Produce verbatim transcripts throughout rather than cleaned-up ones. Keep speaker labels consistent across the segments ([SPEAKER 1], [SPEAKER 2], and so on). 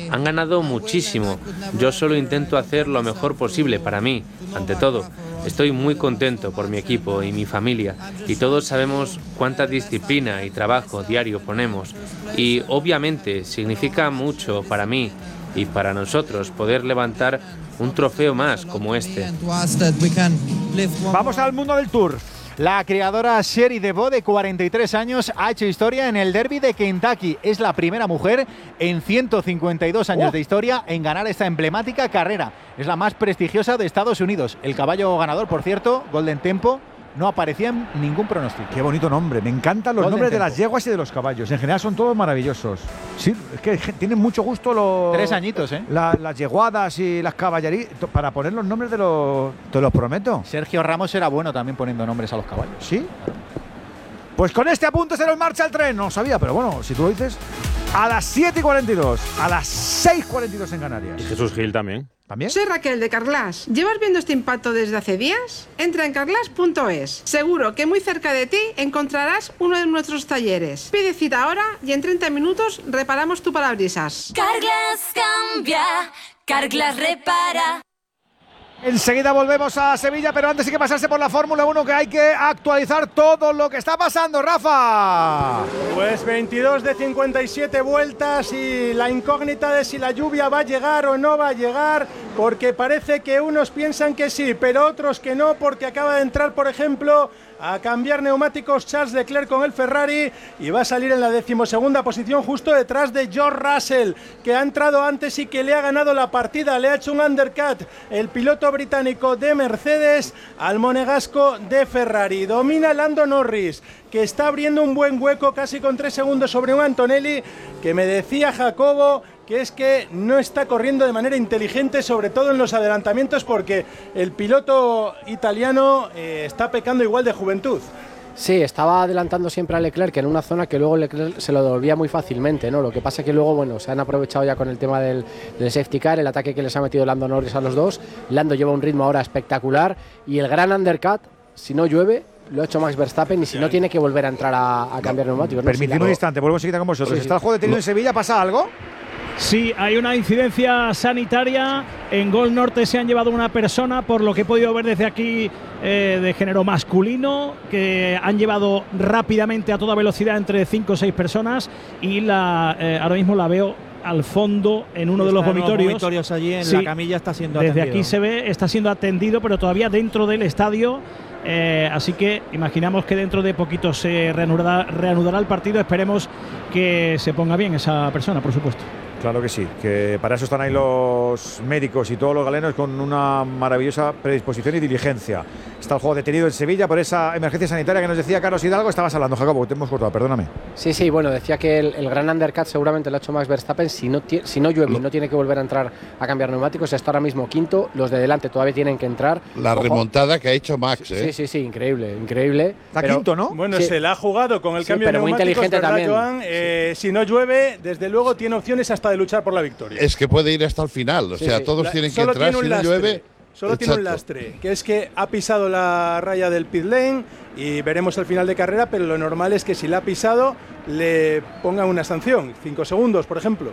[SPEAKER 1] Han ganado muchísimo. Yo solo intento hacer lo mejor posible para mí, ante todo. Estoy muy contento por mi equipo y mi familia, y todos sabemos cuánta disciplina y trabajo diario ponemos. Y obviamente significa mucho para mí y para nosotros poder levantar un trofeo más como este.
[SPEAKER 2] Vamos al mundo del Tour. La criadora Sherry DeVoe, de cuarenta y tres años, ha hecho historia en el Derby de Kentucky. Es la primera mujer en ciento cincuenta y dos años oh. de historia en ganar esta emblemática carrera. Es la más prestigiosa de Estados Unidos. El caballo ganador, por cierto, Golden Tempo, no aparecía en ningún pronóstico.
[SPEAKER 3] Qué bonito nombre. Me encantan los Golden nombres Tempo. De las yeguas y de los caballos. En general son todos maravillosos. Sí, es que tienen mucho gusto los...
[SPEAKER 2] Tres añitos, ¿eh?
[SPEAKER 3] La, las yeguadas y las caballerías. Para poner los nombres de los... Te los prometo.
[SPEAKER 2] Sergio Ramos era bueno también poniendo nombres a los caballos.
[SPEAKER 3] ¿Sí? Pues con este apunte se nos marcha el tren. No lo sabía, pero bueno, si tú lo dices... A las siete y cuarenta y dos. A las seis y cuarenta y dos en Canarias.
[SPEAKER 4] Y Jesús Gil también.
[SPEAKER 3] ¿También?
[SPEAKER 5] Soy Raquel de Carglass. ¿Llevas viendo este impacto desde hace días? Entra en carglass punto es. Seguro que muy cerca de ti encontrarás uno de nuestros talleres. Pide cita ahora y en treinta minutos reparamos tu parabrisas.
[SPEAKER 6] Carglass cambia, Carglass repara.
[SPEAKER 3] Enseguida volvemos a Sevilla, pero antes hay que pasarse por la Fórmula uno, que hay que actualizar todo lo que está pasando, Rafa.
[SPEAKER 7] Pues veintidós de cincuenta y siete vueltas y la incógnita de si la lluvia va a llegar o no va a llegar, porque parece que unos piensan que sí, pero otros que no, porque acaba de entrar, por ejemplo, a cambiar neumáticos Charles Leclerc con el Ferrari y va a salir en la decimosegunda posición justo detrás de George Russell, que ha entrado antes y que le ha ganado la partida, le ha hecho un undercut el piloto británico de Mercedes al monegasco de Ferrari. Domina Lando Norris, que está abriendo un buen hueco casi con tres segundos sobre un Antonelli, que me decía Jacobo que es que no está corriendo de manera inteligente, sobre todo en los adelantamientos, porque el piloto italiano eh, está pecando igual de juventud.
[SPEAKER 8] Sí, estaba adelantando siempre a Leclerc en una zona que luego Leclerc se lo devolvía muy fácilmente, ¿no? Lo que pasa es que luego, bueno, se han aprovechado ya con el tema del, del safety car, el ataque que les ha metido Lando Norris a los dos. Lando lleva un ritmo ahora espectacular y el gran undercut, si no llueve, lo ha hecho Max Verstappen, y si no tiene que volver a entrar a, a cambiar neumáticos. ¿no?
[SPEAKER 3] Permitidme si un instante, vuelvo enseguida con vosotros. Sí, sí. ¿Está el juego detenido en Sevilla? ¿Pasa algo?
[SPEAKER 9] Sí, hay una incidencia sanitaria. En Gol Norte se han llevado una persona, por lo que he podido ver desde aquí, eh, de género masculino, que han llevado rápidamente a toda velocidad entre cinco o seis personas, y la, eh, ahora mismo la veo al fondo en uno
[SPEAKER 10] está
[SPEAKER 9] de los vomitorios.
[SPEAKER 10] Los vomitorios allí en sí, la camilla está siendo
[SPEAKER 9] desde
[SPEAKER 10] atendido.
[SPEAKER 9] Aquí se ve, está siendo atendido, pero todavía dentro del estadio. Eh, así que imaginamos que dentro de poquito se reanudará, reanudará el partido. Esperemos que se ponga bien esa persona, por supuesto.
[SPEAKER 3] Claro que sí, que para eso están ahí los médicos y todos los galenos con una maravillosa predisposición y diligencia. Está el juego detenido en Sevilla por esa emergencia sanitaria que nos decía Carlos Hidalgo. Estabas hablando, Jacobo, te hemos cortado, perdóname.
[SPEAKER 8] Sí, sí, bueno, decía que el, el gran undercut seguramente lo ha hecho Max Verstappen. Si no, si no llueve y no tiene que volver a entrar a cambiar neumáticos, está ahora mismo quinto. Los de delante todavía tienen que entrar.
[SPEAKER 11] La
[SPEAKER 8] Ojo.
[SPEAKER 11] remontada que ha hecho Max, ¿eh?
[SPEAKER 8] Sí, sí, sí, increíble, increíble.
[SPEAKER 3] Está pero, quinto, ¿no?
[SPEAKER 7] Bueno,
[SPEAKER 8] sí.
[SPEAKER 7] se la ha jugado con el
[SPEAKER 8] sí,
[SPEAKER 7] cambio
[SPEAKER 8] pero
[SPEAKER 7] de
[SPEAKER 8] muy
[SPEAKER 7] neumáticos,
[SPEAKER 8] inteligente
[SPEAKER 7] ¿verdad,
[SPEAKER 8] también.
[SPEAKER 7] Joan? Eh, si no llueve, desde luego tiene opciones hasta de luchar por la victoria.
[SPEAKER 11] Es que puede ir hasta el final, o
[SPEAKER 8] sí,
[SPEAKER 11] sea,
[SPEAKER 8] sí.
[SPEAKER 11] todos
[SPEAKER 7] La,
[SPEAKER 11] tienen que entrar,
[SPEAKER 7] tiene
[SPEAKER 11] si no
[SPEAKER 7] lastre,
[SPEAKER 11] llueve.
[SPEAKER 7] Solo
[SPEAKER 11] exacto.
[SPEAKER 7] tiene un lastre, que es que ha pisado la raya del pit lane y veremos el final de carrera, pero lo normal es que si la ha pisado le pongan una sanción, cinco segundos, por ejemplo.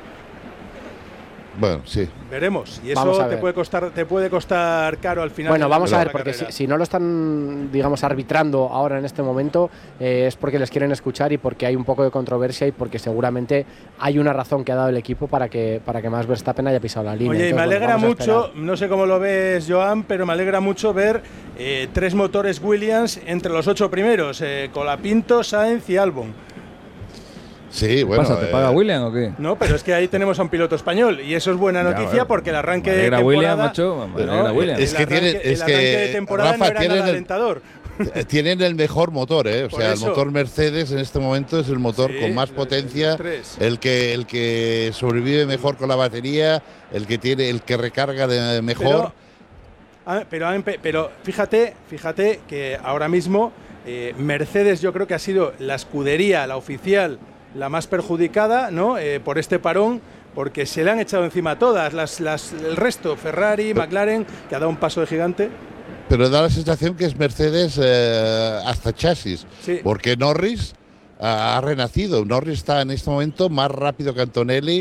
[SPEAKER 11] Bueno, sí.
[SPEAKER 7] Veremos. Y eso te puede costar, te puede costar caro al final.
[SPEAKER 8] Bueno, vamos a ver, porque
[SPEAKER 7] si,
[SPEAKER 8] si no lo están, digamos, arbitrando ahora en este momento, eh, es porque les quieren escuchar y porque hay un poco de controversia y porque seguramente hay una razón que ha dado el equipo para que para que Max Verstappen haya pisado la línea.
[SPEAKER 7] Oye,
[SPEAKER 8] Entonces,
[SPEAKER 7] y me alegra
[SPEAKER 8] bueno,
[SPEAKER 7] mucho, no sé cómo lo ves, Joan, pero me alegra mucho ver eh, tres motores Williams entre los ocho primeros, eh, Colapinto, Sainz y Albon.
[SPEAKER 11] Sí, bueno.
[SPEAKER 12] ¿Qué pasa? ¿Te
[SPEAKER 11] eh,
[SPEAKER 12] paga William o qué?
[SPEAKER 7] No, pero es que ahí tenemos a un piloto español y eso es buena noticia, ya, bueno, porque el arranque de temporada…
[SPEAKER 12] William, macho,
[SPEAKER 7] no,
[SPEAKER 12] William.
[SPEAKER 11] Es que
[SPEAKER 7] el arranque,
[SPEAKER 11] tienen, es
[SPEAKER 7] el arranque
[SPEAKER 11] que
[SPEAKER 7] de temporada
[SPEAKER 11] Rafa,
[SPEAKER 7] no era
[SPEAKER 11] tienen
[SPEAKER 7] nada
[SPEAKER 11] el,
[SPEAKER 7] alentador.
[SPEAKER 11] Tienen el mejor motor, ¿eh? O
[SPEAKER 7] Por
[SPEAKER 11] sea,
[SPEAKER 7] eso.
[SPEAKER 11] el motor Mercedes en este momento es el motor
[SPEAKER 7] Sí,
[SPEAKER 11] con más
[SPEAKER 7] el,
[SPEAKER 11] potencia,
[SPEAKER 7] el,
[SPEAKER 11] el que el que sobrevive mejor con la batería, el que tiene, el que recarga de mejor.
[SPEAKER 7] Pero, pero, pero fíjate, fíjate que ahora mismo eh, Mercedes yo creo que ha sido la escudería, la oficial, la más perjudicada, ¿no? Eh, por este parón, porque se le han echado encima todas, las, las, el resto, Ferrari, McLaren, que ha dado un paso de gigante.
[SPEAKER 11] Pero da la sensación que es Mercedes eh, hasta chasis,
[SPEAKER 7] sí.
[SPEAKER 11] Porque Norris uh, ha renacido. Norris está en este momento más rápido que Antonelli,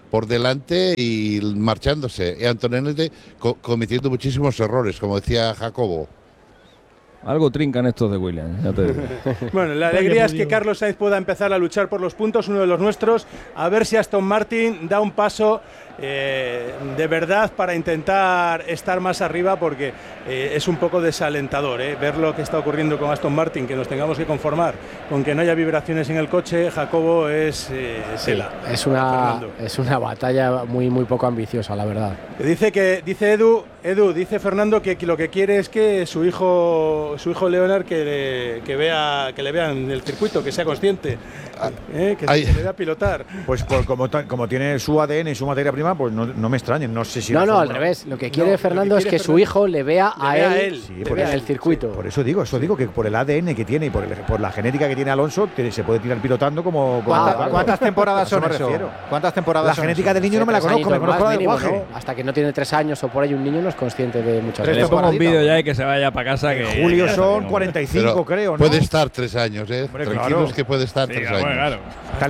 [SPEAKER 11] por delante y marchándose. Y Antonelli co cometiendo muchísimos errores, como decía Jacobo.
[SPEAKER 4] Algo trincan estos de Williams, ya te digo.
[SPEAKER 7] Bueno, la alegría es que Carlos Sainz pueda empezar a luchar por los puntos, uno de los nuestros, a ver si Aston Martin da un paso eh, de verdad para intentar estar más arriba, porque eh, es un poco desalentador eh, ver lo que está ocurriendo con Aston Martin, que nos tengamos que conformar con que no haya vibraciones en el coche. Jacobo, es eh, tela.
[SPEAKER 8] Sí, es una es una batalla muy muy poco ambiciosa, la verdad.
[SPEAKER 7] Dice que dice Edu, Edu dice Fernando que lo que quiere es que su hijo su hijo Leonard que le, que vea que le vean el circuito, que sea consciente, eh, que, que le vea pilotar.
[SPEAKER 3] Pues por, como, como tiene su A D N y su materia prima, pues no, no me extrañen, no sé si
[SPEAKER 8] no no al revés, lo que quiere no, Fernando que quiere es que Fernando, su hijo le vea a le él, a él sí, por en el circuito.
[SPEAKER 3] Sí, por eso digo, eso digo que por el A D N que tiene y por, el, por la genética que tiene Alonso tiene, se puede tirar pilotando como. como
[SPEAKER 2] ¿Cuántas, claro, ¿cuántas temporadas son eso? ¿Cuántas temporadas?
[SPEAKER 3] La
[SPEAKER 2] son
[SPEAKER 3] genética
[SPEAKER 2] eso?
[SPEAKER 3] del niño no me la conozco, me conozco la del guaje.
[SPEAKER 8] ¿No? Hasta que no tiene tres años o por ahí un niño no es consciente de muchas
[SPEAKER 4] cosas. Le pongo un vídeo ya y que se vaya para casa. Que
[SPEAKER 3] en julio son cuarenta y cinco, creo, ¿no?
[SPEAKER 11] Puede estar tres años, ¿eh? Hombre, tranquilos, claro, que puede estar sí, tres años. Claro.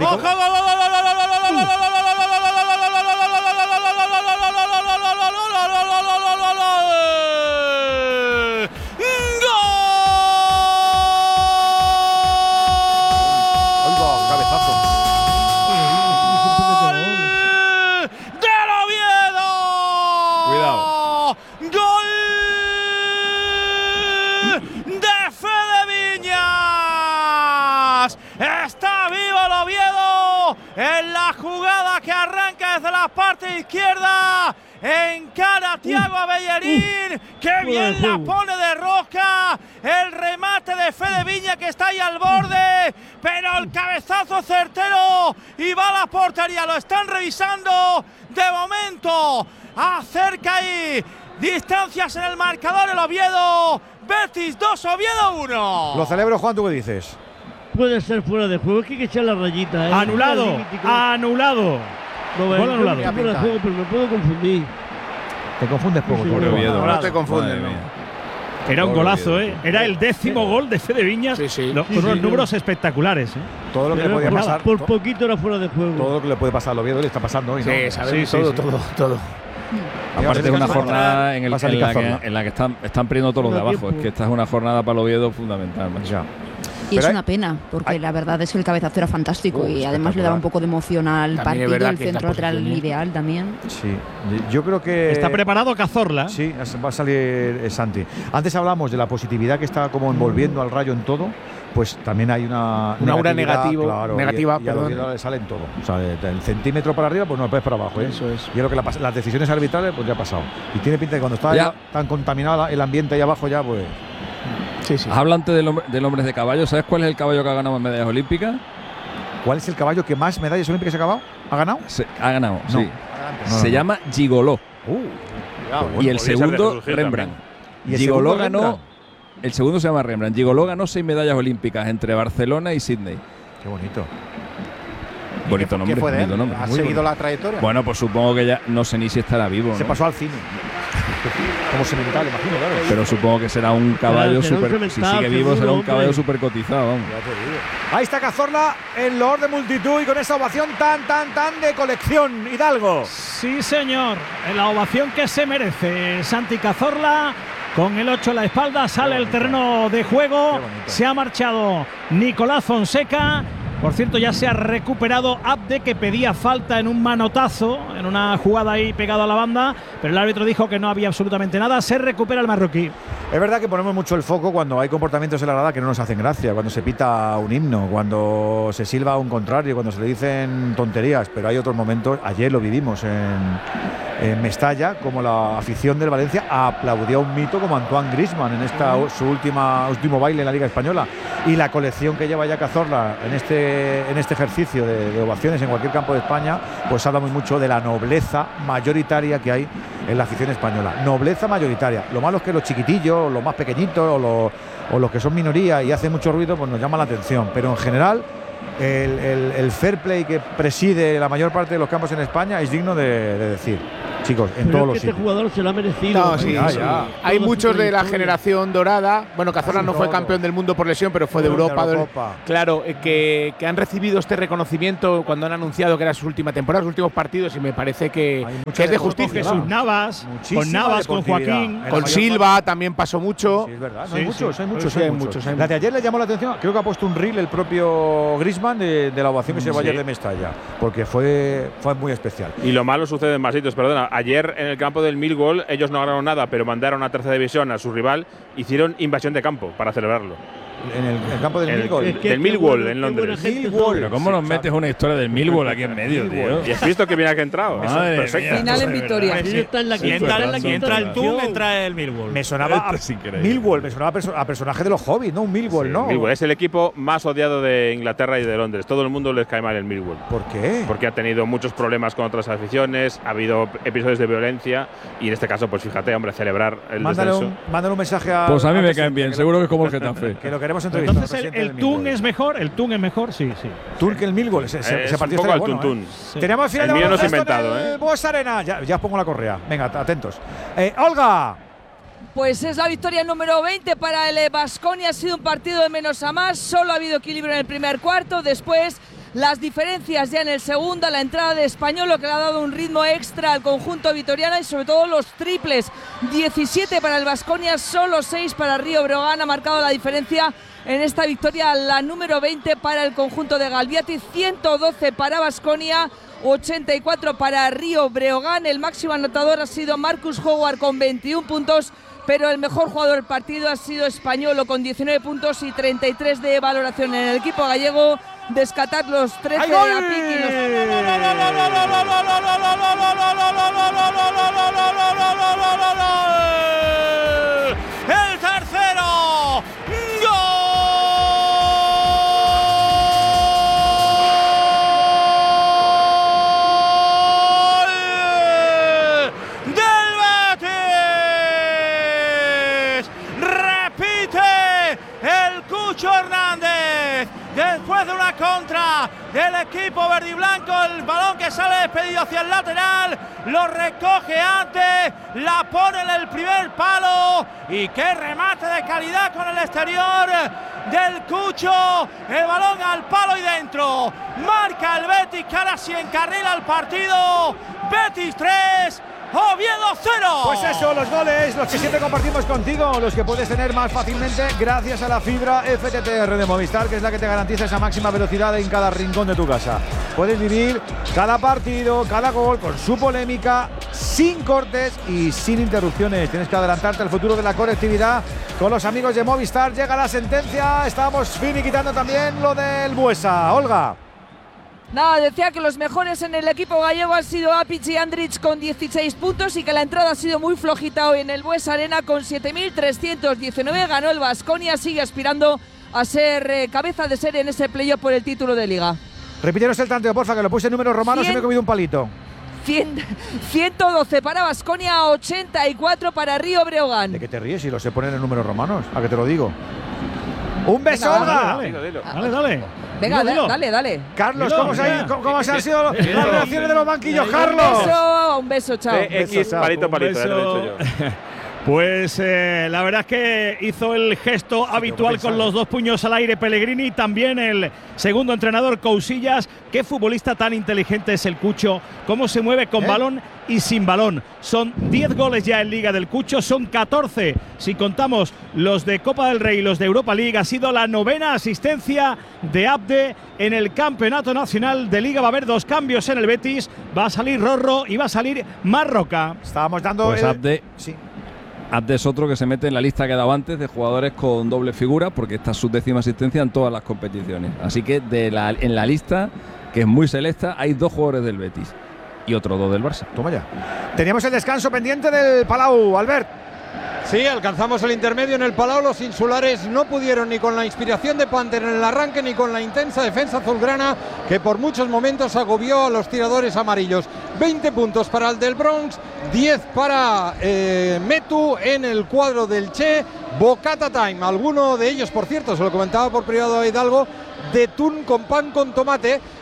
[SPEAKER 12] En la jugada que arranca desde la parte izquierda, encara a Thiago Bellerín, que bien la pone de rosca, el remate de Fede Viña que está ahí al borde, pero el cabezazo certero y va a la portería, lo están revisando, de momento acerca ahí, distancias en el marcador el Oviedo, Betis dos, Oviedo uno.
[SPEAKER 3] Lo celebro, Juan, ¿tú qué dices?
[SPEAKER 13] Puede ser fuera de juego, es que hay que echar la rayita. ¿eh?
[SPEAKER 9] Anulado, anulado.
[SPEAKER 13] No, bueno, anulado. Fuera de juego, pero me puedo confundir.
[SPEAKER 3] Te confundes poco,
[SPEAKER 2] sí,
[SPEAKER 3] Oviedo.
[SPEAKER 2] No te confundes, no.
[SPEAKER 9] Era un golazo, ¿eh? Era el décimo gol de Fede Viñas, sí, sí. No, con sí, unos sí, números no. espectaculares, ¿eh?
[SPEAKER 3] Todo lo que le podía
[SPEAKER 13] por,
[SPEAKER 3] pasar.
[SPEAKER 13] Por poquito era fuera de juego.
[SPEAKER 3] Todo lo que le puede pasar al Oviedo le está pasando hoy, ¿no?
[SPEAKER 2] Sí, sabemos sí, todo, sí, todo, todo, todo.
[SPEAKER 4] Aparte de una jornada en, el, en, la que, en la que están, están perdiendo todos los de abajo. Es que esta es una jornada para el Oviedo fundamental. Ya.
[SPEAKER 14] Y pero es una pena, porque hay, la verdad es que el cabezazo era fantástico uh, y además le daba un poco de emoción al también partido, el centro lateral ideal también.
[SPEAKER 3] Sí, yo creo que…
[SPEAKER 9] ¿Está preparado Cazorla?
[SPEAKER 3] Sí, va a salir eh, Santi. Antes hablamos de la positividad que está como envolviendo al Rayo en todo, pues también hay una…
[SPEAKER 2] Una aura negativo,
[SPEAKER 3] claro,
[SPEAKER 2] negativa,
[SPEAKER 3] y, y a los le sale en todo. O sea, del centímetro para arriba, pues no, pues para abajo. ¿eh?
[SPEAKER 2] Eso es.
[SPEAKER 3] Y es lo que la, las decisiones arbitrales, pues ya ha pasado. Y tiene pinta de que cuando está ya. tan contaminada el ambiente ahí abajo ya, pues…
[SPEAKER 4] Sí, sí. Habla antes del, hombre, del hombres de caballo. ¿Sabes cuál es el caballo que ha ganado más medallas olímpicas?
[SPEAKER 3] ¿Cuál es el caballo que más medallas olímpicas ha ganado? ¿Ha ganado?
[SPEAKER 4] Se, ha ganado,
[SPEAKER 3] no.
[SPEAKER 4] sí.
[SPEAKER 3] No,
[SPEAKER 4] Se
[SPEAKER 3] no.
[SPEAKER 4] llama Gigoló.
[SPEAKER 3] Uh,
[SPEAKER 4] bueno, y el segundo, Rembrandt.
[SPEAKER 3] ¿Y el
[SPEAKER 4] Gigoló
[SPEAKER 3] segundo,
[SPEAKER 4] ganó.
[SPEAKER 3] Rembrandt?
[SPEAKER 4] El segundo se llama Rembrandt. Gigoló ganó seis medallas olímpicas entre Barcelona y Sydney.
[SPEAKER 3] Qué bonito.
[SPEAKER 4] Bonito
[SPEAKER 2] qué,
[SPEAKER 4] nombre.
[SPEAKER 2] ¿Qué fue de él?
[SPEAKER 4] Nombre.
[SPEAKER 2] ¿Ha
[SPEAKER 4] Muy
[SPEAKER 2] seguido
[SPEAKER 4] bonito.
[SPEAKER 2] la trayectoria?
[SPEAKER 4] Bueno, pues supongo que ya no sé ni si estará vivo.
[SPEAKER 3] Se
[SPEAKER 4] ¿no?
[SPEAKER 3] pasó al cine. Como semental, imagino, claro.
[SPEAKER 4] Pero supongo que será un caballo súper. Si sigue vivo, será un caballo súper cotizado. Vamos.
[SPEAKER 3] Ahí está Cazorla en loor de multitud y con esa ovación tan, tan, tan de colección. Hidalgo.
[SPEAKER 9] Sí, señor. En la ovación que se merece Santi Cazorla. Con el ocho a la espalda, sale el terreno de juego. Se ha marchado Nicolás Fonseca. Por cierto, ya se ha recuperado Abde, que pedía falta en un manotazo, en una jugada ahí pegado a la banda, pero el árbitro dijo que no había absolutamente nada. Se recupera el marroquí.
[SPEAKER 3] Es verdad que ponemos mucho el foco cuando hay comportamientos en la grada que no nos hacen gracia, cuando se pita un himno, cuando se silba un contrario, cuando se le dicen tonterías, pero hay otros momentos, ayer lo vivimos en, en Mestalla, como la afición del Valencia aplaudió a un mito como Antoine Griezmann en esta su última último baile en la Liga Española, y la colección que lleva ya Cazorla en este en este ejercicio de, de ovaciones en cualquier campo de España, pues habla muy mucho de la nobleza mayoritaria que hay en la afición española. Nobleza mayoritaria. Lo malo es que los chiquitillos, los más pequeñitos o los, o los que son minoría y hacen mucho ruido, pues nos llama la atención. Pero en general, el, el, el fair play que preside la mayor parte de los campos en España es digno de, de decir. chicos, en
[SPEAKER 13] Pero
[SPEAKER 3] todos
[SPEAKER 13] es
[SPEAKER 3] los
[SPEAKER 13] que
[SPEAKER 3] sitios.
[SPEAKER 13] este jugador se lo ha merecido.
[SPEAKER 15] No, sí,
[SPEAKER 3] Ya,
[SPEAKER 15] sí.
[SPEAKER 3] ya.
[SPEAKER 15] Hay
[SPEAKER 13] Toda
[SPEAKER 15] muchos
[SPEAKER 13] su
[SPEAKER 15] de la
[SPEAKER 13] trayectoria.
[SPEAKER 15] generación dorada. Bueno, Cazorla no fue
[SPEAKER 3] todo.
[SPEAKER 15] campeón del mundo por lesión, pero fue de
[SPEAKER 3] Fue de
[SPEAKER 15] Europa.
[SPEAKER 3] Eurocopa.
[SPEAKER 15] Claro, eh, que, que han recibido este reconocimiento cuando han anunciado que era su última temporada, sus últimos partidos, y me parece que, que es de justicia.
[SPEAKER 9] Jesús Navas,
[SPEAKER 3] Muchísima
[SPEAKER 9] con Navas, con
[SPEAKER 3] deportividad.
[SPEAKER 9] Joaquín.
[SPEAKER 3] En la
[SPEAKER 15] Con
[SPEAKER 3] mayor
[SPEAKER 15] Silva también pasó mucho.
[SPEAKER 3] Sí, es verdad. No,
[SPEAKER 9] Sí,
[SPEAKER 3] hay muchos,
[SPEAKER 9] sí.
[SPEAKER 3] hay muchos,
[SPEAKER 15] Sí,
[SPEAKER 3] hay
[SPEAKER 15] hay
[SPEAKER 3] muchos.
[SPEAKER 15] muchos, hay
[SPEAKER 3] La de
[SPEAKER 15] muchos.
[SPEAKER 3] ayer le llamó la atención, creo que ha puesto un reel el propio Griezmann de, de la ovación que se llevó
[SPEAKER 16] Sí.
[SPEAKER 3] ayer de Mestalla, porque fue, fue muy especial.
[SPEAKER 16] Y lo malo sucede en más sitios, perdona. Ayer en el campo del Millwall ellos no ganaron nada, pero mandaron a tercera división a su rival, hicieron invasión de campo para celebrarlo.
[SPEAKER 3] En el, el campo del
[SPEAKER 16] El-
[SPEAKER 3] Millwall.
[SPEAKER 16] el- del Millwall en Londres.
[SPEAKER 4] Pero ¿cómo nos metes una historia del Millwall aquí en medio, tío?
[SPEAKER 16] Y has visto que bien ha entrado. Eso
[SPEAKER 4] Madre
[SPEAKER 16] es perfecto.
[SPEAKER 4] mía.
[SPEAKER 17] Final en Vitoria.
[SPEAKER 13] Aquí está en la
[SPEAKER 9] Si
[SPEAKER 13] quinta,
[SPEAKER 9] entra,
[SPEAKER 13] en la
[SPEAKER 9] si
[SPEAKER 13] quinta
[SPEAKER 9] entra el
[SPEAKER 13] posición.
[SPEAKER 9] Tun, entra el Millwall.
[SPEAKER 3] Me sonaba a
[SPEAKER 4] Esto es increíble.
[SPEAKER 3] Millwall, me sonaba a, perso- a personaje de los Hobbits, ¿no? Un Millwall,
[SPEAKER 16] Sí,
[SPEAKER 3] ¿no?
[SPEAKER 16] Millwall es el equipo más odiado de Inglaterra y de Londres. Todo el mundo les cae mal el Millwall.
[SPEAKER 3] ¿Por qué?
[SPEAKER 16] Porque ha tenido muchos problemas con otras aficiones, ha habido episodios de violencia y en este caso, pues fíjate, hombre, celebrar el
[SPEAKER 3] Mándale
[SPEAKER 16] descenso.
[SPEAKER 3] un, mándale un mensaje a.
[SPEAKER 4] Pues a mí
[SPEAKER 3] al
[SPEAKER 4] me
[SPEAKER 3] presidente,
[SPEAKER 4] caen bien,
[SPEAKER 3] que
[SPEAKER 4] seguro
[SPEAKER 3] lo-
[SPEAKER 4] que es como el Getafe.
[SPEAKER 3] Que lo queremos entrevistar.
[SPEAKER 9] Entonces
[SPEAKER 3] al
[SPEAKER 9] el,
[SPEAKER 3] presidente
[SPEAKER 9] el
[SPEAKER 3] del
[SPEAKER 9] Tun
[SPEAKER 3] Millwall.
[SPEAKER 9] es mejor, el Tun es mejor, sí, sí.
[SPEAKER 3] Tun que el Millwall. Ese, ese,
[SPEAKER 16] Eh,
[SPEAKER 3] ese
[SPEAKER 16] es
[SPEAKER 3] partido
[SPEAKER 16] un poco
[SPEAKER 3] estaría
[SPEAKER 16] al
[SPEAKER 3] bueno,
[SPEAKER 16] tuntún.
[SPEAKER 3] ¿eh? Tenemos el final
[SPEAKER 16] El
[SPEAKER 3] de
[SPEAKER 16] mío no se ha
[SPEAKER 3] baloncesto en
[SPEAKER 16] inventado,
[SPEAKER 3] el
[SPEAKER 16] ¿eh?
[SPEAKER 3] Bues Arena. Ya, ya os pongo la correa. Venga, atentos. Eh, Olga.
[SPEAKER 17] Pues es la victoria número veinte para el Baskonia. Ha sido un partido de menos a más. Solo ha habido equilibrio en el primer cuarto. Después las diferencias ya en el segundo. La entrada de Españolo, que le ha dado un ritmo extra al conjunto vitoriano, y sobre todo los triples. diecisiete para el Baskonia, solo seis para Río Breogán. Ha marcado la diferencia en esta victoria, la número veinte para el conjunto de Galviati. ciento doce para Baskonia, ochenta y cuatro para Río Breogán. El máximo anotador ha sido Marcus Howard con veintiún puntos, pero el mejor jugador del partido ha sido Españolo con diecinueve puntos y treinta y tres de valoración. En el equipo gallego, descatar los trece de Apik y los...
[SPEAKER 12] El tercero. ¡Gol del Betis! Repite el Cucho Hernández. Después de una contra del equipo verde y blanco, el balón que sale despedido hacia el lateral, lo recoge antes, la pone en el primer palo y qué remate de calidad con el exterior del Cucho, el balón al palo y dentro, marca el Betis, que ahora sí encarrila el partido. Betis tres, Oviedo cero.
[SPEAKER 3] Pues eso, los goles, los que siempre compartimos contigo, los que puedes tener más fácilmente gracias a la fibra F T T R de Movistar, que es la que te garantiza esa máxima velocidad en cada rincón de tu casa. Puedes vivir cada partido, cada gol con su polémica, sin cortes y sin interrupciones. Tienes que adelantarte al futuro de la conectividad con los amigos de Movistar. Llega la sentencia, estamos finiquitando también lo del Buesa. Olga.
[SPEAKER 17] Nada, decía que los mejores en el equipo gallego han sido Apich y Andrich con dieciséis puntos y que la entrada ha sido muy flojita hoy en el Bues Arena con siete mil trescientos diecinueve. Ganó el Baskonia, sigue aspirando a ser eh, cabeza de serie en ese playoff por el título de Liga.
[SPEAKER 3] Repítenos el tanteo, porfa, que lo puse en números romanos y me he comido un palito.
[SPEAKER 17] ciento doce para Baskonia, ochenta y cuatro para Río Breogán.
[SPEAKER 3] ¿De qué te ríes si lo se ponen en números romanos? ¿A qué te lo digo? ¡Un beso,
[SPEAKER 17] Venga,
[SPEAKER 3] Olga!
[SPEAKER 9] Dale, dale, dale. dale.
[SPEAKER 17] Venga,
[SPEAKER 9] Dilo, dilo.
[SPEAKER 17] dale, dale.
[SPEAKER 3] Carlos,
[SPEAKER 9] Dilo,
[SPEAKER 3] ¿cómo, se,
[SPEAKER 9] venga.
[SPEAKER 3] ha- cómo, cómo se han sido las reacciones de los banquillos,
[SPEAKER 17] Un
[SPEAKER 3] Carlos?
[SPEAKER 17] beso, un beso, chao.
[SPEAKER 16] Eh, X, palito,
[SPEAKER 9] Un
[SPEAKER 16] palito, ya lo he
[SPEAKER 9] beso.
[SPEAKER 16] dicho yo.
[SPEAKER 9] Pues eh, la verdad es que hizo el gesto habitual con los dos puños al aire Pellegrini, también el segundo entrenador Cousillas. Qué futbolista tan inteligente es el Cucho, cómo se mueve con
[SPEAKER 3] ¿Eh?
[SPEAKER 9] balón y sin balón. Son diez goles ya en Liga del Cucho, son catorce si contamos los de Copa del Rey y los de Europa League. Ha sido la novena asistencia de Abde en el Campeonato Nacional de Liga. Va a haber dos cambios en el Betis, va a salir Rorro y va a salir Marroca.
[SPEAKER 3] Estábamos dando…
[SPEAKER 4] Pues
[SPEAKER 3] el-
[SPEAKER 4] Abde,
[SPEAKER 3] Sí.
[SPEAKER 4] Abde es otro que se mete en la lista que he dado antes de jugadores con doble figura, porque esta es su décima asistencia en todas las competiciones. Así que de la, en la lista, que es muy selecta, hay dos jugadores del Betis y otros dos del Barça.
[SPEAKER 3] Toma ya. Teníamos el descanso pendiente del Palau, Albert.
[SPEAKER 18] Sí, alcanzamos el intermedio en el Palau. Los insulares no pudieron ni con la inspiración de Panther en el arranque ni con la intensa defensa azulgrana, que por muchos momentos agobió a los tiradores amarillos. veinte puntos para el del Bronx, diez para eh, Metu en el cuadro del Che. Bocata time, alguno de ellos, por cierto, se lo comentaba por privado a Hidalgo, de Tun con pan con tomate,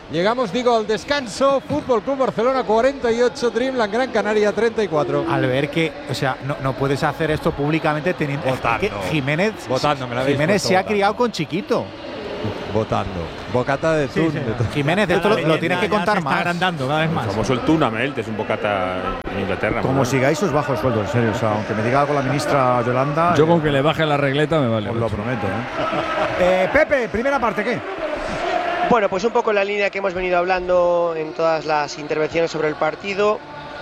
[SPEAKER 18] Llegamos, digo, al descanso. Fútbol Club Barcelona cuarenta y ocho, Dreamland Gran Canaria treinta y cuatro.
[SPEAKER 2] Al ver que, o sea, no, no puedes hacer esto públicamente teniendo
[SPEAKER 18] votando.
[SPEAKER 2] que Jiménez,
[SPEAKER 18] votando, me la habéis
[SPEAKER 2] Jiménez
[SPEAKER 18] puesto
[SPEAKER 2] se ha
[SPEAKER 18] votando.
[SPEAKER 2] criado con Chiquito.
[SPEAKER 18] Votando. Bocata de
[SPEAKER 2] Sí,
[SPEAKER 18] Tun.
[SPEAKER 2] sí.
[SPEAKER 18] de Tun.
[SPEAKER 2] Jiménez, esto lo, lo tienes que contar más.
[SPEAKER 10] agrandando cada vez más.
[SPEAKER 16] El famoso el Tunamelt, es un bocata en Inglaterra.
[SPEAKER 3] Como
[SPEAKER 16] ¿verdad?
[SPEAKER 3] sigáis os bajo el sueldo, en serio. O sea, aunque me diga algo la ministra Yolanda.
[SPEAKER 4] Yo
[SPEAKER 3] eh,
[SPEAKER 4] con que le baje la regleta me vale.
[SPEAKER 3] os lo prometo. ¿eh? Eh, Pepe, primera parte, ¿qué?
[SPEAKER 19] Bueno, pues un poco en la línea que hemos venido hablando en todas las intervenciones sobre el partido.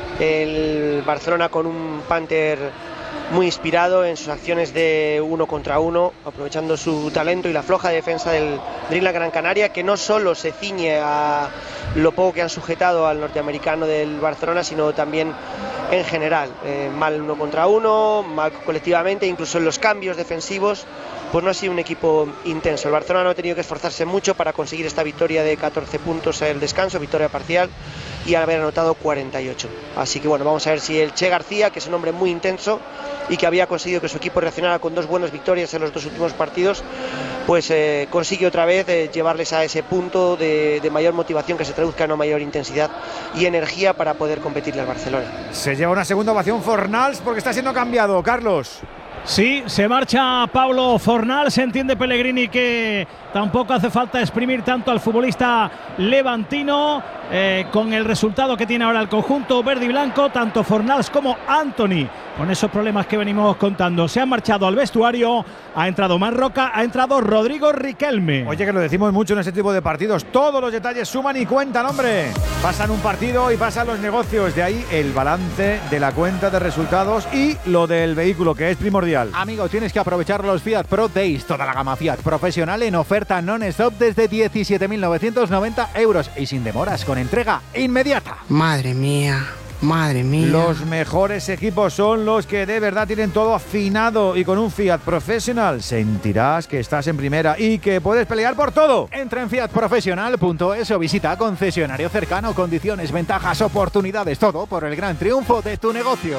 [SPEAKER 19] El Barcelona con un Panther muy inspirado en sus acciones de uno contra uno, aprovechando su talento y la floja defensa del Dreamland Gran Canaria, que no solo se ciñe a lo poco que han sujetado al norteamericano del Barcelona, sino también en general. Eh, mal uno contra uno, mal colectivamente, incluso en los cambios defensivos, pues no ha sido un equipo intenso. El Barcelona no ha tenido que esforzarse mucho para conseguir esta victoria de catorce puntos en el descanso, victoria parcial, y haber anotado cuarenta y ocho. Así que bueno, vamos a ver si el Che García, que es un hombre muy intenso y que había conseguido que su equipo reaccionara con dos buenas victorias en los dos últimos partidos, pues eh, consigue otra vez eh, llevarles a ese punto de, de mayor motivación, que se traduzca en una mayor intensidad y energía para poder competirle al Barcelona.
[SPEAKER 3] Se lleva una segunda ovación Fornals porque está siendo cambiado, Carlos.
[SPEAKER 9] Sí, se marcha Pablo Fornals. Se entiende Pellegrini que tampoco hace falta exprimir tanto al futbolista levantino. Eh, con el resultado que tiene ahora el conjunto verde y blanco, tanto Fornals como Anthony, con esos problemas que venimos contando, se han marchado al vestuario. Ha entrado Marroca, ha entrado Rodrigo Riquelme.
[SPEAKER 3] Oye, que lo decimos mucho en este tipo de partidos, todos los detalles suman y cuentan, hombre. Pasan un partido y pasan los negocios, de ahí el balance de la cuenta de resultados y lo del vehículo, que es primordial.
[SPEAKER 2] Amigo, tienes que aprovechar los Fiat Pro Days, toda la gama Fiat profesional en oferta non-stop desde diecisiete mil novecientos noventa euros y sin demoras, con entrega inmediata.
[SPEAKER 20] Madre mía, madre mía.
[SPEAKER 3] Los mejores equipos son los que de verdad tienen todo afinado, y con un Fiat Professional sentirás que estás en primera y que puedes pelear por todo.
[SPEAKER 2] Entra en fiat profesional punto es o visita concesionario cercano. Condiciones, ventajas, oportunidades, todo por el gran triunfo de tu negocio.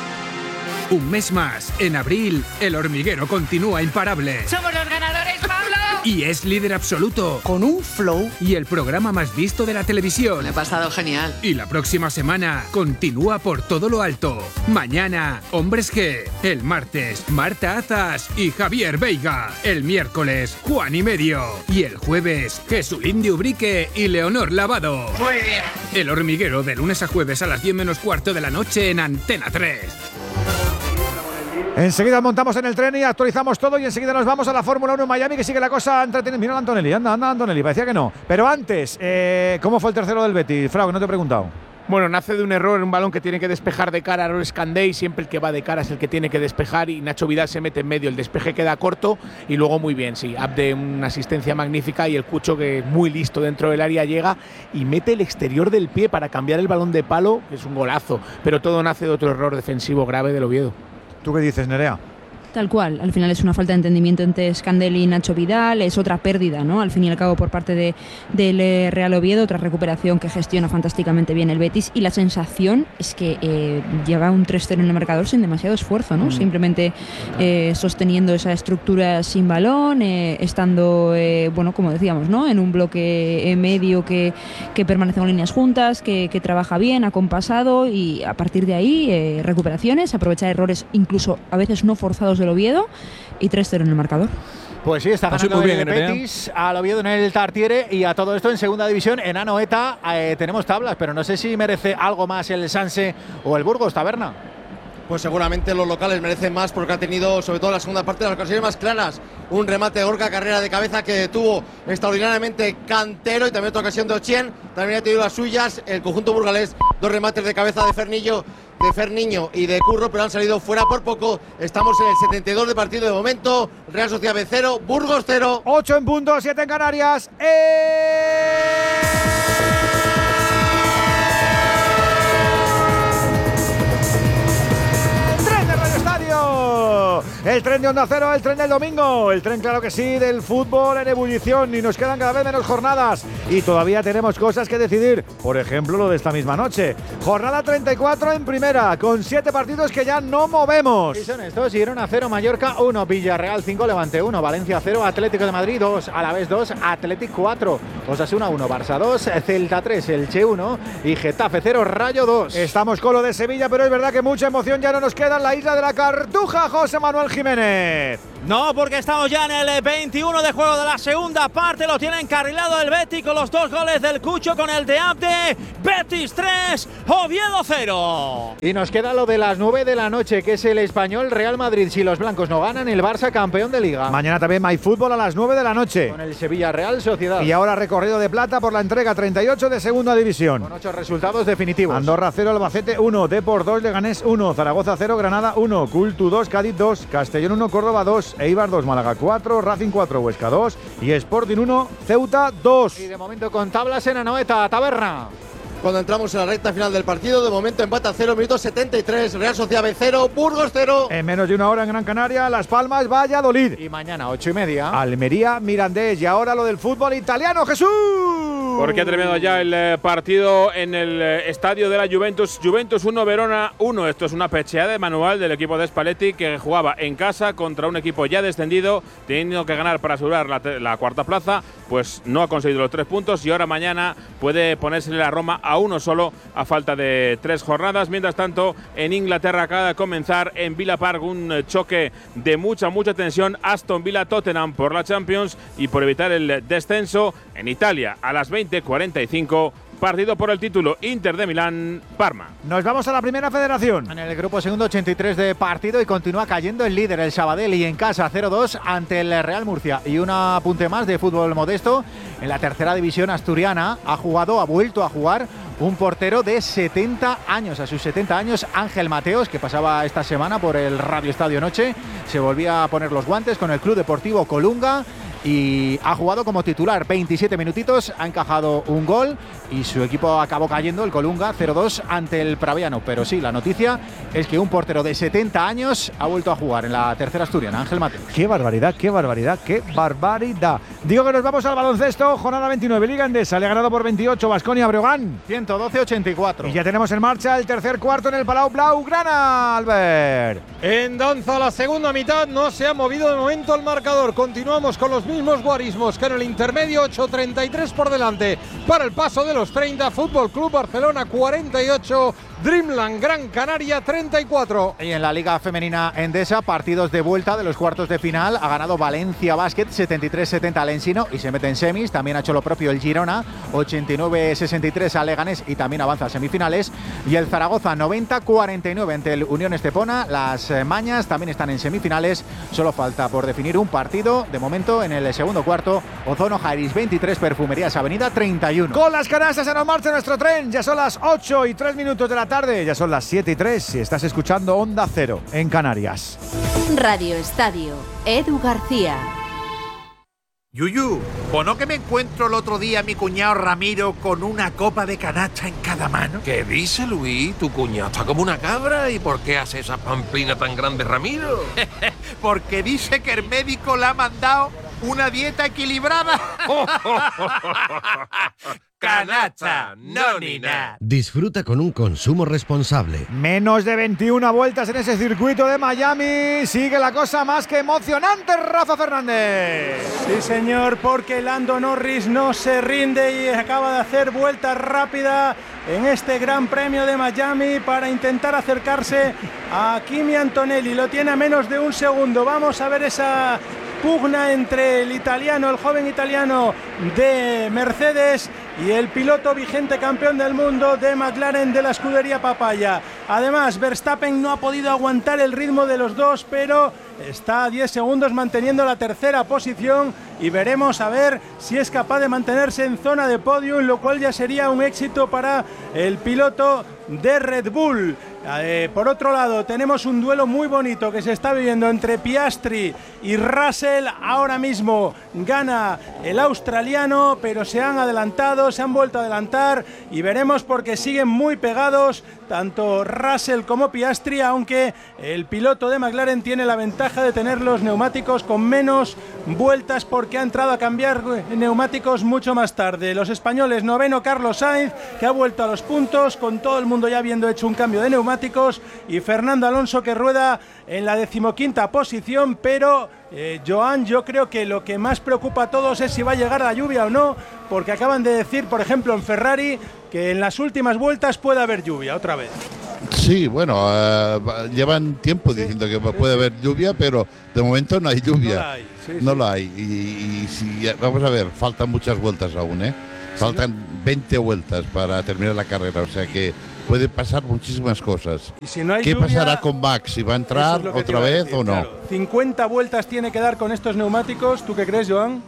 [SPEAKER 21] Un mes más, en abril, El Hormiguero continúa imparable.
[SPEAKER 6] ¡Somos los ganadores, Pablo!
[SPEAKER 21] Y es líder absoluto.
[SPEAKER 20] Con un flow.
[SPEAKER 21] Y el programa más visto de la televisión.
[SPEAKER 20] Me he pasado genial.
[SPEAKER 21] Y la próxima semana continúa por todo lo alto. Mañana, Hombres G. El martes, Marta Azas y Javier Veiga. El miércoles, Juan y Medio. Y el jueves, Jesulín de Ubrique y Leonor Lavado.
[SPEAKER 6] Muy bien.
[SPEAKER 21] El Hormiguero, de lunes a jueves a las diez menos cuarto de la noche en Antena tres.
[SPEAKER 3] Enseguida montamos en el tren y actualizamos todo, y enseguida nos vamos a la Fórmula uno en Miami, que sigue la cosa entretenida. Mira a Antonelli, anda, anda Antonelli, parecía que no. Pero antes, eh, ¿cómo fue el tercero del Betis? Frau, que no te he preguntado.
[SPEAKER 15] Bueno, nace de un error en un balón que tiene que despejar de cara a Loris Candey. Siempre el que va de cara es el que tiene que despejar, y Nacho Vidal se mete en medio. El despeje queda corto y luego muy bien, sí. Abde una asistencia magnífica, y el Cucho, que es muy listo dentro del área, llega y mete el exterior del pie para cambiar el balón de palo, que es un golazo. Pero todo nace de otro error defensivo grave del Oviedo.
[SPEAKER 3] ¿Tú qué dices, Nerea?
[SPEAKER 14] Tal cual, al final es una falta de entendimiento entre Scandelli y Nacho Vidal, es otra pérdida, ¿no? Al fin y al cabo por parte de, del Real Oviedo, otra recuperación que gestiona fantásticamente bien el Betis, y la sensación es que eh, lleva un tres cero en el marcador sin demasiado esfuerzo, ¿no? Mm. Simplemente eh, sosteniendo esa estructura sin balón, eh, estando, eh, bueno, como decíamos, ¿no? En un bloque eh, medio que, que permanece con líneas juntas, que, que trabaja bien, acompasado, y a partir de ahí eh, recuperaciones, aprovechar errores incluso a veces no forzados del Oviedo, y tres cero en el marcador.
[SPEAKER 2] Pues sí, está
[SPEAKER 4] Así
[SPEAKER 2] ganando
[SPEAKER 4] muy
[SPEAKER 2] el
[SPEAKER 4] bien,
[SPEAKER 2] Betis al Oviedo en el Tartiere, y a todo esto en segunda división, en Anoeta, eh, tenemos tablas, pero no sé si merece algo más el Sanse o el Burgos, Taberna.
[SPEAKER 22] Pues seguramente los locales merecen más, porque ha tenido, sobre todo en la segunda parte, las ocasiones más claras. Un remate de Gorka, carrera de cabeza que detuvo extraordinariamente Cantero, y también otra ocasión de Ochien. También ha tenido las suyas el conjunto burgalés, dos remates de cabeza de Fernillo, de Ferniño y de Curro, pero han salido fuera por poco. Estamos en el setenta y dos de partido de momento. Real Sociedad B cero, Burgos cero.
[SPEAKER 3] ocho en punto, siete en Canarias. ¡Eh! El tren de Onda Cero, el tren del domingo, el tren, claro que sí, del fútbol en ebullición, y nos quedan cada vez menos jornadas y todavía tenemos cosas que decidir, por ejemplo lo de esta misma noche. Jornada treinta y cuatro en primera, con siete partidos que ya no movemos.
[SPEAKER 2] Y son estos: Girona cero, Mallorca uno, Villarreal cinco, Levante uno, Valencia cero, Atlético de Madrid dos, Alavés dos, Atlético cuatro, Osasuna uno, Barça dos, Celta tres, Elche uno y Getafe cero, Rayo dos.
[SPEAKER 3] Estamos con lo de Sevilla, pero es verdad que mucha emoción ya no nos queda en la isla de la Cartuja, José Manuel Jiménez.
[SPEAKER 12] No, porque estamos ya en el veintiuno de juego de la segunda parte. Lo tiene encarrilado el Betis con los dos goles del Cucho, con el de Abde. Betis tres, Oviedo cero.
[SPEAKER 2] Y nos queda lo de las nueve de la noche, que es el Español Real Madrid. Si los blancos no ganan, el Barça campeón de Liga.
[SPEAKER 3] Mañana también hay fútbol a las nueve de la noche.
[SPEAKER 2] Con el Sevilla Real Sociedad.
[SPEAKER 3] Y ahora recorrido de plata por la entrega treinta y ocho de segunda división.
[SPEAKER 2] Con ocho resultados definitivos.
[SPEAKER 3] Andorra cero, Albacete uno, Depor dos, Leganés uno, Zaragoza cero, Granada uno, Cultu dos, Cádiz dos, Castellón uno, Córdoba dos, Eibar dos, Málaga cuatro, Racing cuatro, Huesca dos y Sporting uno, Ceuta dos.
[SPEAKER 2] Y de momento con tablas en Anoeta, Taberna.
[SPEAKER 22] Cuando entramos en la recta final del partido, de momento empate a cero, minuto setenta y tres, Real Sociedad B cero, Burgos cero.
[SPEAKER 3] En menos de una hora en Gran Canaria, Las Palmas, Valladolid.
[SPEAKER 2] Y mañana, ocho y media.
[SPEAKER 3] Almería, Mirandés. Y ahora lo del fútbol italiano, Jesús.
[SPEAKER 16] Porque ha terminado ya el eh, partido en el eh, estadio de la Juventus. Juventus uno, Verona uno. Esto es una pecheada de manual del equipo de Spalletti, que jugaba en casa contra un equipo ya descendido, teniendo que ganar para asegurar la, la cuarta plaza. Pues no ha conseguido los tres puntos y ahora mañana puede ponérsele la Roma a uno solo a falta de tres jornadas. Mientras tanto, en Inglaterra acaba de comenzar en Villa Park un choque de mucha, mucha tensión. Aston Villa-Tottenham por la Champions y por evitar el descenso. En Italia, a las veinte cuarenta y cinco, partido por el título, Inter de Milán, Parma.
[SPEAKER 3] Nos vamos a la primera federación.
[SPEAKER 2] En el grupo segundo, ochenta y tres de partido, y continúa cayendo el líder, el Sabadell, y en casa cero dos ante el Real Murcia. Y un apunte más de fútbol modesto: en la tercera división asturiana ha jugado, ha vuelto a jugar un portero de setenta años. A sus setenta años, Ángel Mateos, que pasaba esta semana por el Radio Estadio Noche, se volvía a poner los guantes con el Club Deportivo Colunga y ha jugado como titular veintisiete minutitos, ha encajado un gol y su equipo acabó cayendo, el Colunga, cero dos ante el Praviano. Pero sí, la noticia es que un portero de setenta años ha vuelto a jugar en la tercera asturiana, Ángel Mateos.
[SPEAKER 3] ¡Qué barbaridad, qué barbaridad, qué barbaridad! Digo que nos vamos al baloncesto, jornada veintinueve, Liga Endesa, le ha ganado por veintiocho Baskonia Breogán.
[SPEAKER 2] ciento doce a ochenta y cuatro.
[SPEAKER 3] Y ya tenemos en marcha el tercer cuarto en el Palau Blaugrana, Albert.
[SPEAKER 18] En danza la segunda mitad, no se ha movido de momento el marcador. Continuamos con los mismos guarismos que en el intermedio, ocho treinta y tres por delante para el paso de los treinta. Fútbol Club Barcelona cuarenta y ocho, Dreamland Gran Canaria treinta y cuatro.
[SPEAKER 2] Y en la Liga Femenina Endesa, partidos de vuelta de los cuartos de final. Ha ganado Valencia Basket setenta y tres setenta al Ensino y se mete en semis. También ha hecho lo propio el Girona, ochenta y nueve sesenta y tres a Leganés y también avanza a semifinales. Y el Zaragoza noventa cuarenta y nueve ante el Unión Estepona. Las eh, Mañas también están en semifinales. Solo falta por definir un partido. De momento, en el segundo cuarto, Ozono Jairis veintitrés, Perfumerías Avenida treinta y uno.
[SPEAKER 3] Con las canastas se nos marcha nuestro tren. Ya son las ocho y tres minutos de la tarde. Ya son las siete y tres si estás escuchando Onda Cero en Canarias.
[SPEAKER 6] Radio Estadio, Edu García.
[SPEAKER 1] Yuyu, ¿o no que me encuentro el otro día a mi cuñado Ramiro con una copa de canacha en cada mano?
[SPEAKER 5] ¿Qué dice, Luis? Tu cuñado está como una cabra. ¿Y por qué hace esa pamplina tan grande, Ramiro?
[SPEAKER 1] Porque dice que el médico le ha mandado una dieta equilibrada. Canacha, no ni nada.
[SPEAKER 23] Disfruta con un consumo responsable.
[SPEAKER 3] Menos de veintiuna vueltas en ese circuito de Miami. Sigue la cosa más que emocionante, Rafa Fernández.
[SPEAKER 7] Sí, señor, porque Lando Norris no se rinde y acaba de hacer vuelta rápida en este Gran Premio de Miami para intentar acercarse a Kimi Antonelli. Lo tiene a menos de un segundo. Vamos a ver esa pugna entre el italiano, el joven italiano de Mercedes, y el piloto vigente campeón del mundo de McLaren de la escudería Papaya. Además, Verstappen no ha podido aguantar el ritmo de los dos, pero está a diez segundos manteniendo la tercera posición y veremos a ver si es capaz de mantenerse en zona de podium, lo cual ya sería un éxito para el piloto de Red Bull. Eh, por otro lado, tenemos un duelo muy bonito que se está viviendo entre Piastri y Russell. Ahora mismo gana el australiano, pero se han adelantado, se han vuelto a adelantar y veremos porque siguen muy pegados tanto Russell como Piastri, aunque el piloto de McLaren tiene la ventaja de tener los neumáticos con menos vueltas porque ha entrado a cambiar neumáticos mucho más tarde. Los españoles, noveno Carlos Sainz, que ha vuelto a los puntos con todo el mundo ya habiendo hecho un cambio de neumáticos, y Fernando Alonso, que rueda en la decimoquinta posición, pero eh, Joan, yo creo que lo que más preocupa a todos es si va a llegar la lluvia o no, porque acaban de decir, por ejemplo, en Ferrari, que en las últimas vueltas puede haber lluvia otra vez.
[SPEAKER 8] Sí, bueno, uh, llevan tiempo sí, diciendo que sí, puede sí. haber lluvia, pero de momento no hay lluvia. No la hay. Sí, no sí. la hay. Y, y si, vamos a ver, faltan muchas vueltas aún, ¿eh? Faltan sí, ¿no? veinte vueltas para terminar la carrera, o sea que puede pasar muchísimas cosas.
[SPEAKER 7] ¿Y si no hay
[SPEAKER 8] ¿Qué
[SPEAKER 7] lluvia,
[SPEAKER 8] pasará con Max? ¿Si va a entrar es otra vez decir, o no? Claro.
[SPEAKER 7] cincuenta vueltas tiene que dar con estos neumáticos. ¿Tú qué crees, Joan?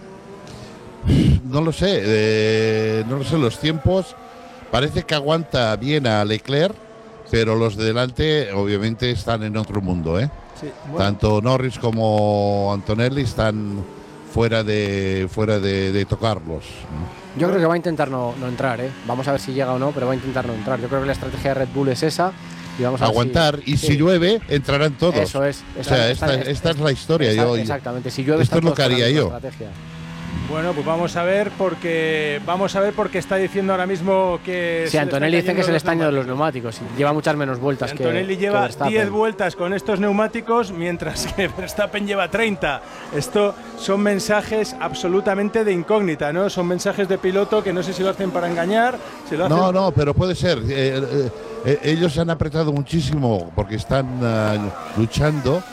[SPEAKER 8] No lo sé, eh, no lo sé, los tiempos. Parece que aguanta bien a Leclerc, pero los de delante obviamente están en otro mundo, ¿eh? Sí, bueno. Tanto Norris como Antonelli están fuera de fuera de, de tocarlos.
[SPEAKER 11] Yo creo que va a intentar no, no entrar, ¿eh? Vamos a ver si llega o no, pero va a intentar no entrar. Yo creo que la estrategia de Red Bull es esa. Y vamos a
[SPEAKER 8] aguantar,
[SPEAKER 11] si,
[SPEAKER 8] y
[SPEAKER 11] sí.
[SPEAKER 8] si llueve, entrarán todos.
[SPEAKER 11] Eso es.
[SPEAKER 8] O sea, esta, esta, esta es la historia.
[SPEAKER 11] Esta,
[SPEAKER 8] yo,
[SPEAKER 11] exactamente, si llueve,
[SPEAKER 8] esto es lo que haría yo.
[SPEAKER 7] Bueno, pues vamos a ver porque vamos a ver porque está diciendo ahora mismo que...
[SPEAKER 11] Sí, Antonelli dice que es el estaño de los neumáticos y lleva muchas menos vueltas sí, que
[SPEAKER 7] Antonelli lleva diez vueltas con estos neumáticos, mientras que Verstappen lleva treinta. Esto son mensajes absolutamente de incógnita, ¿no? Son mensajes de piloto que no sé si lo hacen para engañar, si lo hacen...
[SPEAKER 8] No, no, pero puede ser. Eh, eh, eh, ellos se han apretado muchísimo porque están uh, luchando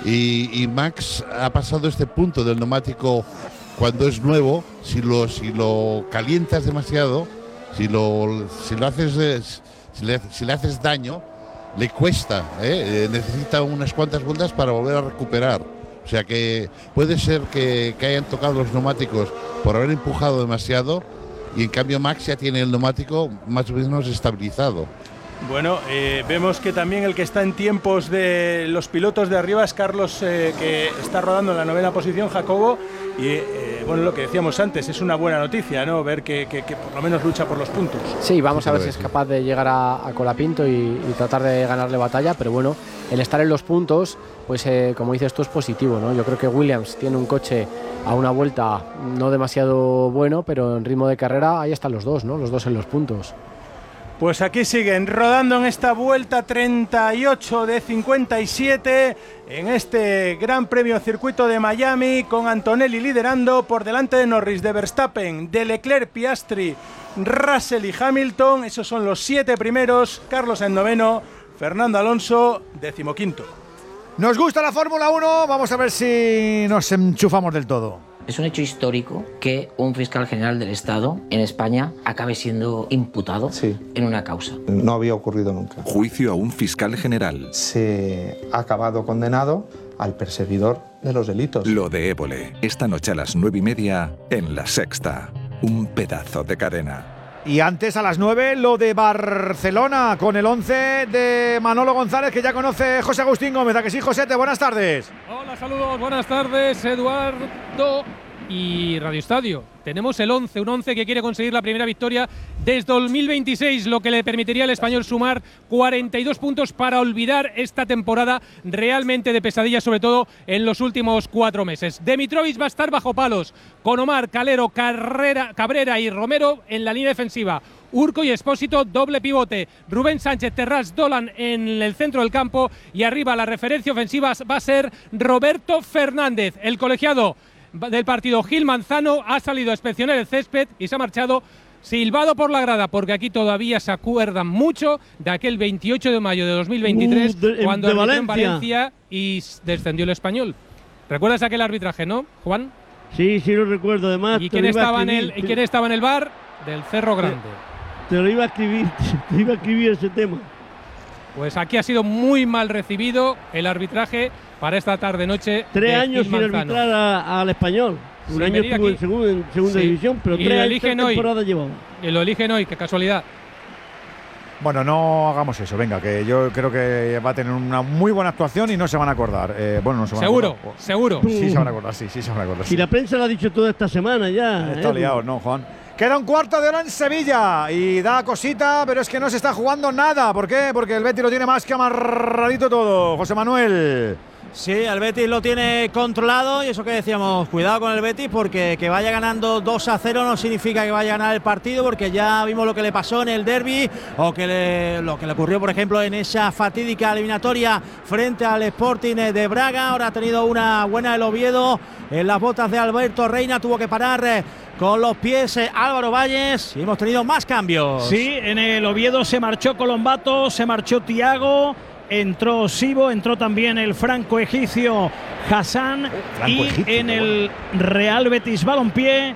[SPEAKER 8] y, y Max ha pasado este punto del neumático. Cuando es nuevo, si lo, si lo calientas demasiado, si lo, si lo haces, eh, si, le, si le haces daño, le cuesta, ¿eh? Eh, necesita unas cuantas vueltas para volver a recuperar. O sea que puede ser que, que hayan tocado los neumáticos por haber empujado demasiado y en cambio Max ya tiene el neumático más o menos estabilizado.
[SPEAKER 7] Bueno, eh, vemos que también el que está en tiempos de los pilotos de arriba es Carlos, eh, que está rodando en la novena posición, Jacobo, y eh, bueno, lo que decíamos antes, es una buena noticia, ¿no? Ver que, que, que por lo menos lucha por los puntos.
[SPEAKER 11] Sí, vamos a ver si es capaz de llegar a, a Colapinto y, y tratar de ganarle batalla, pero bueno, el estar en los puntos, pues eh, como dices tú, es positivo, ¿no? Yo creo que Williams tiene un coche a una vuelta no demasiado bueno, pero en ritmo de carrera ahí están los dos, ¿no? Los dos en los puntos.
[SPEAKER 7] Pues aquí siguen rodando en esta vuelta treinta y ocho de cincuenta y siete en este Gran Premio Circuito de Miami, con Antonelli liderando por delante de Norris, de Verstappen, de Leclerc, Piastri, Russell y Hamilton. Esos son los siete primeros. Carlos en noveno, Fernando Alonso decimoquinto.
[SPEAKER 2] Nos gusta la Fórmula uno, vamos a ver si nos enchufamos del todo.
[SPEAKER 13] Es un hecho histórico que un fiscal general del Estado en España acabe siendo imputado sí. en una causa.
[SPEAKER 24] No había ocurrido nunca.
[SPEAKER 25] Juicio a un fiscal general.
[SPEAKER 24] Se ha acabado condenado al perseguidor de los delitos.
[SPEAKER 25] Lo de Évole, esta noche a las nueve y media en La Sexta. Un pedazo de cadena.
[SPEAKER 2] Y antes a las nueve lo de Barcelona con el once de Manolo González, que ya conoce José Agustín Gómez. ¿A que sí, Josete? Buenas tardes.
[SPEAKER 26] Hola, saludos, buenas tardes, Eduardo y Radio Estadio. Tenemos el once, un once que quiere conseguir la primera victoria desde dos mil veintiséis, lo que le permitiría al español sumar cuarenta y dos puntos para olvidar esta temporada realmente de pesadilla, sobre todo en los últimos cuatro meses. Dimitrovic va a estar bajo palos, con Omar, Calero, Carrera, Cabrera y Romero en la línea defensiva. Urco y Espósito, doble pivote. Rubén Sánchez, Terrás, Dolan en el centro del campo. Y arriba la referencia ofensiva va a ser Roberto Fernández. El colegiado del partido, Gil Manzano, ha salido a inspeccionar el césped y se ha marchado silbado por la grada, porque aquí todavía se acuerdan mucho de aquel veintiocho de mayo de dos mil veintitrés, uh, de, cuando arbitró en Valencia y descendió el Español. ¿Recuerdas aquel arbitraje, no, Juan?
[SPEAKER 27] Sí, sí lo recuerdo, además.
[SPEAKER 26] ¿Y quién estaba, en el, ¿y quién estaba en el bar? Del Cerro Grande.
[SPEAKER 27] Te, te lo iba a escribir, te iba a escribir ese tema.
[SPEAKER 26] Pues aquí ha sido muy mal recibido el arbitraje para esta tarde-noche.
[SPEAKER 27] Tres años sin arbitrar a, al Español. Un año estuvo en, segun, en segunda sí. división, pero y tres, tres temporadas llevaba.
[SPEAKER 26] Y lo eligen hoy, qué casualidad.
[SPEAKER 3] Bueno, no hagamos eso, venga, que yo creo que va a tener una muy buena actuación y no se van a acordar. Eh, bueno, no se van
[SPEAKER 26] Seguro,
[SPEAKER 3] a acordar.
[SPEAKER 26] seguro.
[SPEAKER 3] Sí, se van a acordar, sí, sí se van a acordar.
[SPEAKER 27] Si
[SPEAKER 3] sí.
[SPEAKER 27] la prensa lo ha dicho toda esta semana ya.
[SPEAKER 3] Está
[SPEAKER 27] ¿eh?
[SPEAKER 3] liado, ¿no, Juan? Queda un cuarto de hora en Sevilla y da cosita, pero es que no se está jugando nada. ¿Por qué? Porque el Betis lo tiene más que amarradito todo. José Manuel.
[SPEAKER 12] Sí, el Betis lo tiene controlado y eso que decíamos, cuidado con el Betis porque que vaya ganando dos a cero no significa que vaya a ganar el partido, porque ya vimos lo que le pasó en el derbi o que le, lo que le ocurrió, por ejemplo, en esa fatídica eliminatoria frente al Sporting de Braga. Ahora ha tenido una buena el Oviedo en las botas de Alberto Reina, tuvo que parar eh, con los pies eh, Álvaro Valles y hemos tenido más cambios.
[SPEAKER 9] Sí, en el Oviedo se marchó Colombato, se marchó Tiago. Entró Sibo, entró también el franco-egipcio Hassan y en el Real Betis Balompié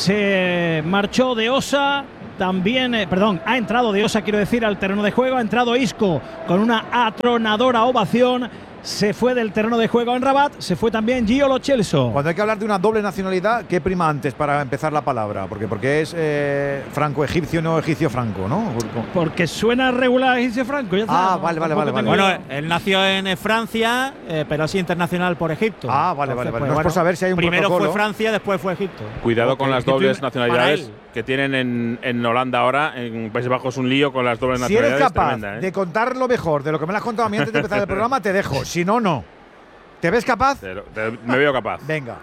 [SPEAKER 9] se marchó de Osa, también, eh, perdón, ha entrado de Osa, quiero decir, al terreno de juego, ha entrado Isco con una atronadora ovación. Se fue del terreno de juego en Rabat, se fue también Gio Lo Celso.
[SPEAKER 3] Cuando hay que hablar de una doble nacionalidad, ¿qué prima antes para empezar la palabra? Porque, porque es eh, franco-egipcio, no egipcio-franco, ¿no?
[SPEAKER 9] Porque suena regular egipcio-franco.
[SPEAKER 3] Ah, vale, vale, vale, vale.
[SPEAKER 12] Bueno, él nació en Francia, eh, pero es internacional por Egipto.
[SPEAKER 3] Ah, vale,
[SPEAKER 12] Entonces,
[SPEAKER 3] vale, vale.
[SPEAKER 12] pues,
[SPEAKER 3] No es
[SPEAKER 12] bueno,
[SPEAKER 3] por saber si hay un
[SPEAKER 12] primero
[SPEAKER 3] protocolo.
[SPEAKER 12] fue Francia, después fue Egipto.
[SPEAKER 16] Cuidado con
[SPEAKER 12] Ok,
[SPEAKER 16] las
[SPEAKER 12] que
[SPEAKER 16] dobles
[SPEAKER 12] tiene-
[SPEAKER 16] nacionalidades
[SPEAKER 12] para él.
[SPEAKER 16] que tienen en, en Holanda ahora. En Países Bajos un lío con las dobles
[SPEAKER 3] Si eres
[SPEAKER 16] nacionalidades.
[SPEAKER 3] capaz
[SPEAKER 16] tremenda, ¿eh?
[SPEAKER 3] de contar lo mejor de lo que me lo has contado a mí antes de empezar el programa, te dejo. Si no, no. ¿Te ves capaz?
[SPEAKER 16] Te lo- te- me veo capaz.
[SPEAKER 3] Venga.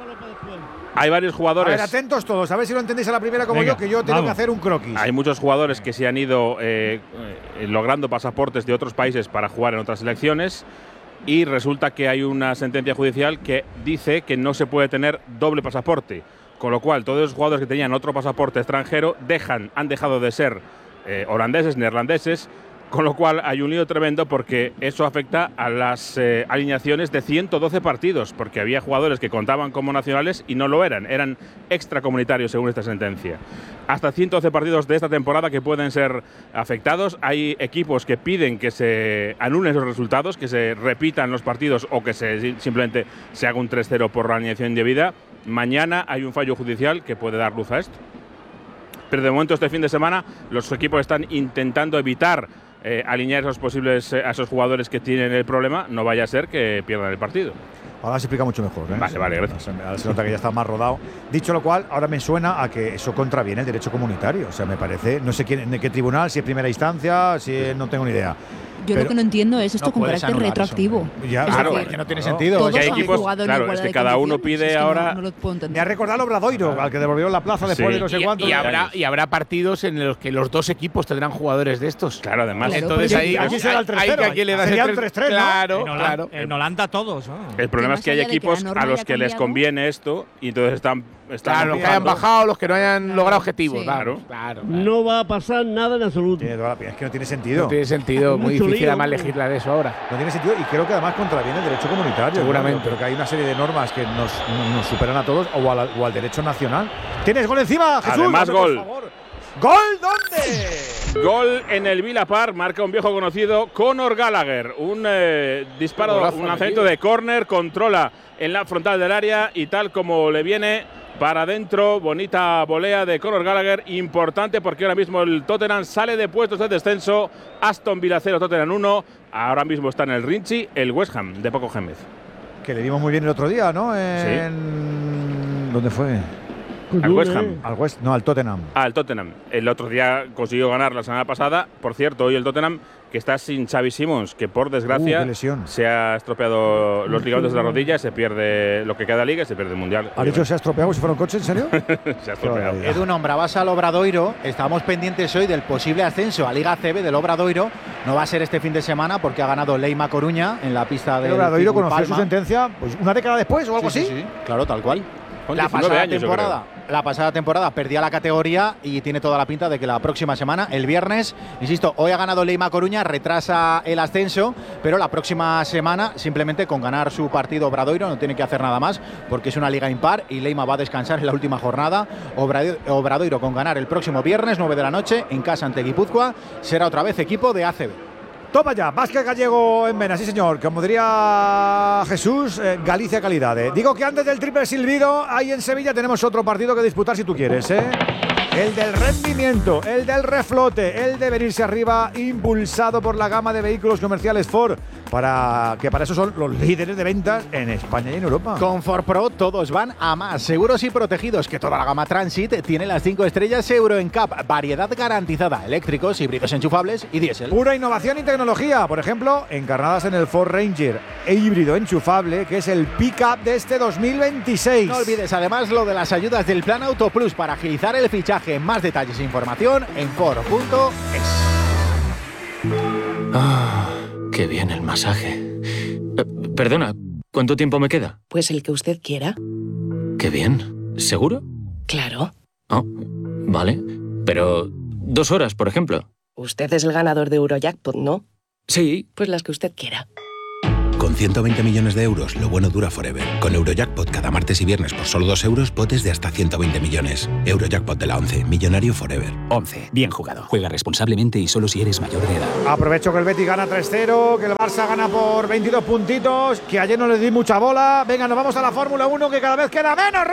[SPEAKER 16] Hay varios
[SPEAKER 3] A
[SPEAKER 16] jugadores.
[SPEAKER 3] ver, atentos todos. A ver si lo entendéis a la primera como
[SPEAKER 16] Venga,
[SPEAKER 3] yo, que yo tengo
[SPEAKER 16] vamos.
[SPEAKER 3] que hacer un croquis.
[SPEAKER 16] Hay muchos jugadores que se han ido eh, eh, logrando pasaportes de otros países para jugar en otras selecciones y resulta que hay una sentencia judicial que dice que no se puede tener doble pasaporte, con lo cual todos los jugadores que tenían otro pasaporte extranjero dejan, han dejado de ser eh, holandeses, neerlandeses, con lo cual hay un lío tremendo porque eso afecta a las eh, alineaciones de ciento doce partidos, porque había jugadores que contaban como nacionales y no lo eran, eran extracomunitarios según esta sentencia. Hasta ciento doce partidos de esta temporada que pueden ser afectados. Hay equipos que piden que se anulen esos resultados, que se repitan los partidos o que se, simplemente se haga un tres cero por la alineación indebida. Mañana hay un fallo judicial que puede dar luz a esto. Pero de momento este fin de semana los equipos están intentando evitar Eh, alinear esos posibles eh, a esos jugadores que tienen el problema, no vaya a ser que pierdan el partido.
[SPEAKER 3] Ahora se explica mucho mejor. ¿eh?
[SPEAKER 16] Vale, vale, gracias.
[SPEAKER 3] Ahora se nota que ya está más rodado. Dicho lo cual, ahora me suena a que eso contraviene el derecho comunitario. O sea, me parece, no sé quién, de qué tribunal, si es primera instancia, si es, no tengo ni idea.
[SPEAKER 14] Yo
[SPEAKER 3] Pero
[SPEAKER 14] lo que no entiendo es esto
[SPEAKER 3] no
[SPEAKER 14] con
[SPEAKER 3] puedes
[SPEAKER 14] carácter
[SPEAKER 3] anular eso,
[SPEAKER 14] retroactivo.
[SPEAKER 3] Ya,
[SPEAKER 14] Es
[SPEAKER 3] claro,
[SPEAKER 14] decir,
[SPEAKER 3] es que no tiene
[SPEAKER 14] claro,
[SPEAKER 3] sentido.
[SPEAKER 14] todos
[SPEAKER 3] Que hay
[SPEAKER 14] han
[SPEAKER 3] equipos-
[SPEAKER 14] jugado en
[SPEAKER 16] claro,
[SPEAKER 14] igualdad
[SPEAKER 16] es que
[SPEAKER 14] de
[SPEAKER 16] cada uno
[SPEAKER 14] condiciones,
[SPEAKER 16] pide
[SPEAKER 14] es que no-
[SPEAKER 16] ahora-
[SPEAKER 14] no lo puedo entender.
[SPEAKER 3] Me ha recordado al Obradoiro, al que devolvieron la plaza después
[SPEAKER 16] Sí.
[SPEAKER 3] de no sé
[SPEAKER 10] Y,
[SPEAKER 3] cuántos
[SPEAKER 10] y habrá,
[SPEAKER 3] años.
[SPEAKER 10] y habrá partidos en los que los dos equipos tendrán jugadores de estos.
[SPEAKER 16] Claro, además.
[SPEAKER 10] Claro, Entonces ahí,
[SPEAKER 3] aquí será el tres
[SPEAKER 10] hay
[SPEAKER 3] cero,
[SPEAKER 10] que a quien le das el
[SPEAKER 3] sería el
[SPEAKER 10] tres-
[SPEAKER 3] tres tres, ¿no?
[SPEAKER 10] Claro,
[SPEAKER 12] En Holanda,
[SPEAKER 10] claro.
[SPEAKER 12] en Holanda todos. ¿no?
[SPEAKER 16] El problema
[SPEAKER 14] más
[SPEAKER 16] es que hay
[SPEAKER 14] allá de que la
[SPEAKER 16] equipos
[SPEAKER 14] norma
[SPEAKER 16] a los
[SPEAKER 14] haya
[SPEAKER 16] que les
[SPEAKER 14] cambiado-
[SPEAKER 16] conviene esto y entonces están, están
[SPEAKER 10] Claro, los que hayan
[SPEAKER 16] empujando.
[SPEAKER 10] bajado, los que no hayan logrado objetivos.
[SPEAKER 14] Sí.
[SPEAKER 10] Claro, claro.
[SPEAKER 27] No va a pasar nada en absoluto.
[SPEAKER 3] Tiene toda la pena, es que no tiene sentido.
[SPEAKER 10] No tiene sentido, muy
[SPEAKER 27] Mucho
[SPEAKER 10] difícil
[SPEAKER 27] lío,
[SPEAKER 10] además
[SPEAKER 27] hombre.
[SPEAKER 10] legislar eso ahora.
[SPEAKER 3] No tiene sentido y creo que además contraviene el derecho comunitario.
[SPEAKER 10] Seguramente.
[SPEAKER 3] ¿no? Creo que hay una serie de normas que nos, nos superan a todos o al, o al derecho nacional. ¿Tienes gol encima, Jesús?
[SPEAKER 16] Además,
[SPEAKER 3] Dame, por
[SPEAKER 16] gol.
[SPEAKER 3] favor. ¿Gol dónde?
[SPEAKER 16] Gol en el Villa Park, marca un viejo conocido, Conor Gallagher. Un eh, disparo,
[SPEAKER 10] Golazo
[SPEAKER 16] un
[SPEAKER 10] metido.
[SPEAKER 16] lanzamiento de córner, controla en la frontal del área y tal como le viene para adentro. Bonita volea de Conor Gallagher, importante porque ahora mismo el Tottenham sale de puestos de descenso. Aston Villa cero, Tottenham uno. Ahora mismo está en el Rinchi, el West Ham de Paco Gémez.
[SPEAKER 3] Que le vimos muy bien el otro día, ¿no? En... ¿Dónde fue?
[SPEAKER 16] Al West Ham.
[SPEAKER 3] Al West, no, al Tottenham.
[SPEAKER 16] Al Tottenham. El otro día consiguió ganar la semana pasada. Por cierto, hoy el Tottenham que está sin Xavi Simons, que por desgracia
[SPEAKER 3] Uh, qué lesión.
[SPEAKER 16] se ha estropeado los ligamentos de la rodilla, se pierde lo que queda de liga y se pierde el Mundial.
[SPEAKER 3] ¿Has dicho se ha estropeado si fuera un coche, en serio?
[SPEAKER 16] Se ha estropeado.
[SPEAKER 2] Edu, nombrabas al Obradoiro. Estábamos pendientes hoy del posible ascenso a Liga C B del Obradoiro. No va a ser este fin de semana porque ha ganado Leima Coruña en la pista del
[SPEAKER 3] ¿El Obradoiro
[SPEAKER 2] Fútbol
[SPEAKER 3] conoció su
[SPEAKER 2] Palma.
[SPEAKER 3] sentencia pues, una década después o algo
[SPEAKER 2] Sí,
[SPEAKER 3] así?
[SPEAKER 2] sí, sí. Claro, tal cual.
[SPEAKER 16] Con
[SPEAKER 2] La
[SPEAKER 16] diecinueve
[SPEAKER 2] pasada,
[SPEAKER 16] años, yo
[SPEAKER 2] temporada, la pasada temporada perdía la categoría y tiene toda la pinta de que la próxima semana, el viernes, insisto, hoy ha ganado Leima Coruña, retrasa el ascenso, pero la próxima semana, simplemente con ganar su partido Obradoiro, no tiene que hacer nada más porque es una liga impar y Leima va a descansar en la última jornada. Obradoiro, Obradoiro con ganar el próximo viernes, nueve de la noche, en casa ante Guipúzcoa, será otra vez equipo de A C B.
[SPEAKER 3] Toma ya, básquet gallego en Mena, sí señor. Como diría Jesús, eh, Galicia calidad. eh. Digo que antes del triple silbido, ahí en Sevilla tenemos otro partido que disputar si tú quieres, ¿eh? El del rendimiento, el del reflote, el de venirse arriba, impulsado por la gama de vehículos comerciales Ford, para que para eso son los líderes de ventas en España y en Europa.
[SPEAKER 2] Con Ford Pro todos van a más, seguros y protegidos, que toda la gama Transit tiene las cinco estrellas Euro N C A P, variedad garantizada, eléctricos, híbridos enchufables y diésel.
[SPEAKER 3] Pura innovación y tecnología, por ejemplo, encarnadas en el Ford Ranger e híbrido enchufable, que es el pick-up de este dos mil veintiséis.
[SPEAKER 2] No olvides además lo de las ayudas del Plan Auto Plus para agilizar el fichaje. Más detalles e información en Ford punto es.
[SPEAKER 4] Ah, qué bien el masaje. Eh, perdona, ¿cuánto tiempo me queda?
[SPEAKER 15] Pues el que usted quiera.
[SPEAKER 4] Qué bien. ¿Seguro?
[SPEAKER 15] Claro.
[SPEAKER 4] Oh, vale. Pero dos horas, por ejemplo.
[SPEAKER 15] Usted es el ganador de Eurojackpot, ¿no?
[SPEAKER 4] Sí.
[SPEAKER 15] Pues las que usted quiera.
[SPEAKER 23] Con ciento veinte millones de euros, lo bueno dura forever. Con Eurojackpot cada martes y viernes por solo dos euros, potes de hasta ciento veinte millones. Eurojackpot de la once, millonario forever.
[SPEAKER 17] once. Bien jugado. Juega responsablemente y solo si eres mayor de edad.
[SPEAKER 3] Aprovecho que el Betis gana tres cero, que el Barça gana por veintidós puntitos, que ayer no le di mucha bola. Venga, nos vamos a la Fórmula uno, que cada vez queda menos,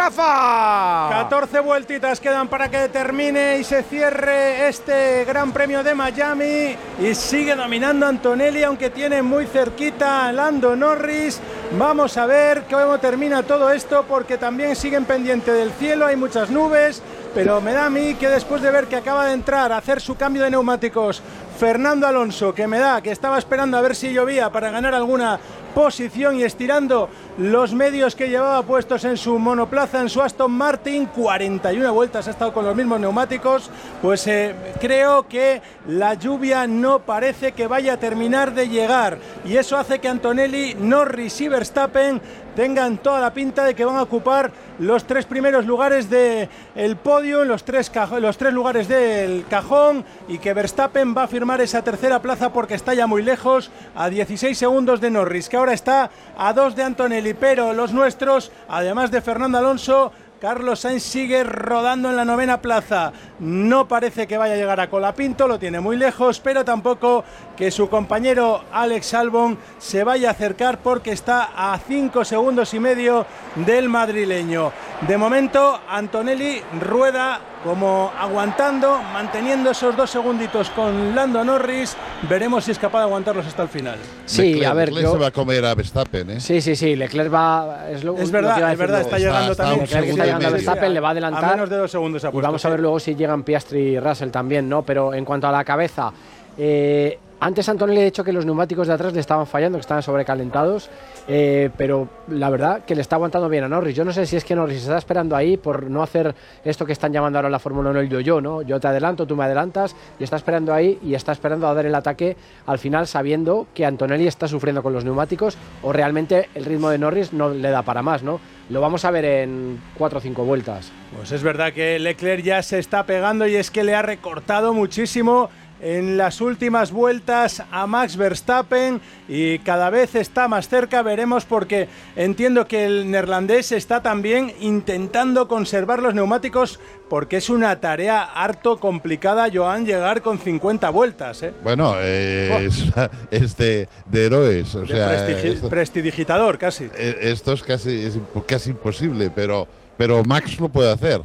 [SPEAKER 3] Rafa.
[SPEAKER 7] catorce vueltitas quedan para que termine y se cierre este Gran Premio de Miami. Y sigue dominando Antonelli, aunque tiene muy cerquita a Lando Norris. Vamos a ver cómo termina todo esto, porque también siguen pendiente del cielo, hay muchas nubes, pero me da a mí que después de ver que acaba de entrar a hacer su cambio de neumáticos Fernando Alonso, que me da que estaba esperando a ver si llovía para ganar alguna posición y estirando los medios que llevaba puestos en su monoplaza, en su Aston Martin, cuarenta y una vueltas ha estado con los mismos neumáticos, pues eh, creo que la lluvia no parece que vaya a terminar de llegar, y eso hace que Antonelli, Norris y Verstappen tengan toda la pinta de que van a ocupar los tres primeros lugares del podio, los tres, los tres lugares del cajón, y que Verstappen va a firmar esa tercera plaza porque está ya muy lejos, a dieciséis segundos de Norris, que ahora está a dos de Antonelli, pero los nuestros, además de Fernando Alonso, Carlos Sainz sigue rodando en la novena plaza. No parece que vaya a llegar a Colapinto, lo tiene muy lejos, pero tampoco que su compañero Alex Albon se vaya a acercar, porque está a cinco segundos y medio del madrileño. De momento, Antonelli rueda como aguantando, manteniendo esos dos segunditos con Lando Norris. Veremos si es capaz de aguantarlos hasta el final.
[SPEAKER 11] Sí,
[SPEAKER 8] Leclerc,
[SPEAKER 11] a ver,
[SPEAKER 8] Leclerc
[SPEAKER 11] yo...
[SPEAKER 8] se va a comer a Verstappen, ¿eh?
[SPEAKER 11] Sí, sí, sí, Leclerc va... Es, lo,
[SPEAKER 7] es verdad,
[SPEAKER 11] lo
[SPEAKER 7] es verdad, está llegando
[SPEAKER 8] está,
[SPEAKER 7] también.
[SPEAKER 11] Leclerc está llegando a Verstappen, le va a adelantar.
[SPEAKER 7] A menos de dos segundos ha
[SPEAKER 11] y
[SPEAKER 7] puesto,
[SPEAKER 11] vamos a ver luego si llegan Piastri y Russell también, ¿no? Pero en cuanto a la cabeza... Eh, Antes Antonelli le ha dicho que los neumáticos de atrás le estaban fallando, que estaban sobrecalentados, eh, pero la verdad que le está aguantando bien a Norris. Yo no sé si es que Norris se está esperando ahí por no hacer esto que están llamando ahora en la Fórmula uno el yo-yo, ¿no? Yo te adelanto, tú me adelantas, y está esperando ahí y está esperando a dar el ataque al final, sabiendo que Antonelli está sufriendo con los neumáticos, o realmente el ritmo de Norris no le da para más, ¿no? Lo vamos a ver en cuatro o cinco vueltas.
[SPEAKER 7] Pues es verdad que Leclerc ya se está pegando, y es que le ha recortado muchísimo en las últimas vueltas a Max Verstappen, y cada vez está más cerca. Veremos, porque entiendo que el neerlandés está también intentando conservar los neumáticos, porque es una tarea harto complicada, Joan, llegar con cincuenta vueltas, ¿eh?
[SPEAKER 8] Bueno, eh, oh. es, es de, de héroes, o
[SPEAKER 7] de
[SPEAKER 8] sea,
[SPEAKER 7] prestigi
[SPEAKER 8] esto,
[SPEAKER 7] prestidigitador casi.
[SPEAKER 8] Esto es casi, es casi imposible, pero, pero Max lo puede hacer.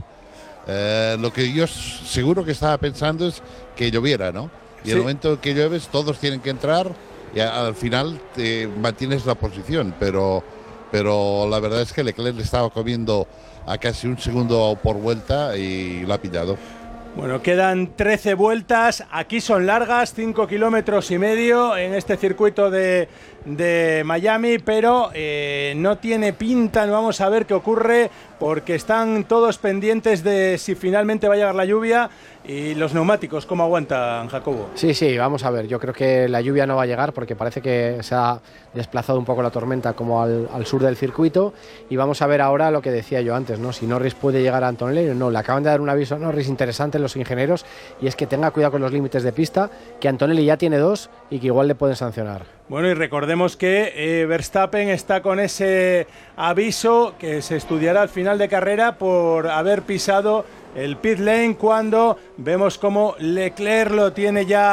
[SPEAKER 8] Eh, lo que yo seguro que estaba pensando es que lloviera, ¿no? Y sí. En el momento que llueves, todos tienen que entrar, y al final te mantienes la posición, pero, pero la verdad es que Leclerc le estaba comiendo a casi un segundo por vuelta y lo ha pillado.
[SPEAKER 7] Bueno, quedan trece vueltas, aquí son largas, cinco kilómetros y medio en este circuito de, de Miami, pero eh, no tiene pinta, no vamos a ver qué ocurre, porque están todos pendientes de si finalmente va a llegar la lluvia y los neumáticos, ¿cómo aguantan, Jacobo?
[SPEAKER 11] Sí, sí, vamos a ver, yo creo que la lluvia no va a llegar, porque parece que se ha desplazado un poco la tormenta como al, al sur del circuito, y vamos a ver ahora lo que decía yo antes, ¿no? Si Norris puede llegar a Antonelli o no. Le acaban de dar un aviso a Norris interesante los ingenieros, y es que tenga cuidado con los límites de pista, que Antonelli ya tiene dos y que igual le pueden sancionar.
[SPEAKER 7] Bueno, y recordemos que eh, Verstappen está con ese aviso que se estudiará al final de carrera por haber pisado el pit lane, cuando vemos como Leclerc lo tiene ya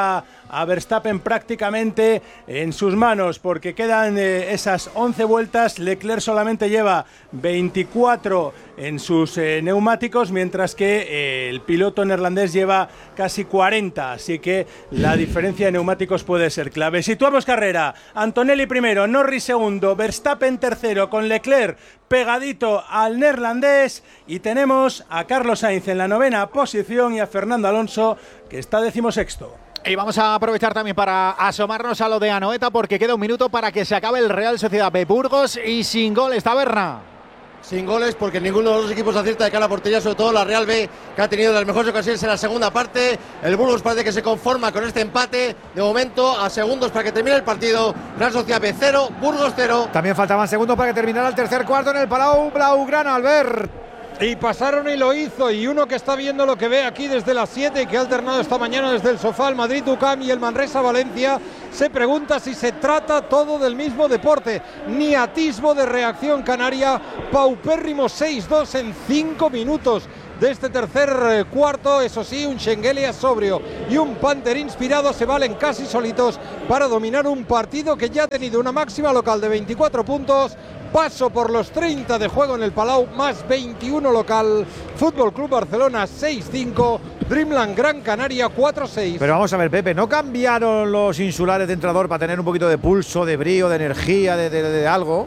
[SPEAKER 7] a Verstappen prácticamente en sus manos, porque quedan eh, esas once vueltas. Leclerc solamente lleva veinticuatro en sus eh, neumáticos, mientras que eh, el piloto neerlandés lleva casi cuarenta, así que la diferencia de neumáticos puede ser clave. Situamos carrera: Antonelli primero, Norris segundo, Verstappen tercero, con Leclerc pegadito al neerlandés, y tenemos a Carlos Sainz en la novena posición y a Fernando Alonso, que está decimosexto.
[SPEAKER 2] Y vamos a aprovechar también para asomarnos a lo de Anoeta, porque queda un minuto para que se acabe el Real Sociedad B Burgos, y sin goles, Taberna.
[SPEAKER 5] Sin goles, porque ninguno de los dos equipos acierta de cara a la portería, sobre todo la Real B, que ha tenido las mejores ocasiones en la segunda parte. El Burgos parece que se conforma con este empate, de momento a segundos para que termine el partido. Real Sociedad B cero, Burgos cero.
[SPEAKER 3] También faltaban segundos para que terminara el tercer cuarto en el Palau Blaugrana, Albert.
[SPEAKER 6] Y pasaron y lo hizo, y uno que está viendo lo que ve aquí desde las siete y que ha alternado esta mañana desde el sofá el Madrid U C A M y el Manresa Valencia, se pregunta si se trata todo del mismo deporte. Ni atisbo de reacción canaria, paupérrimo seis dos en cinco minutos de este tercer eh, cuarto. Eso sí, un Schengelia sobrio y un Panther inspirado se valen casi solitos para dominar un partido que ya ha tenido una máxima local de veinticuatro puntos. Paso por los treinta de juego en el Palau, más veintiuno local. Fútbol Club Barcelona seis cinco, Dreamland Gran Canaria cuatro seis.
[SPEAKER 3] Pero vamos a ver, Pepe, ¿no cambiaron los insulares de entrenador para tener un poquito de pulso, de brío, de energía, de, de, de algo?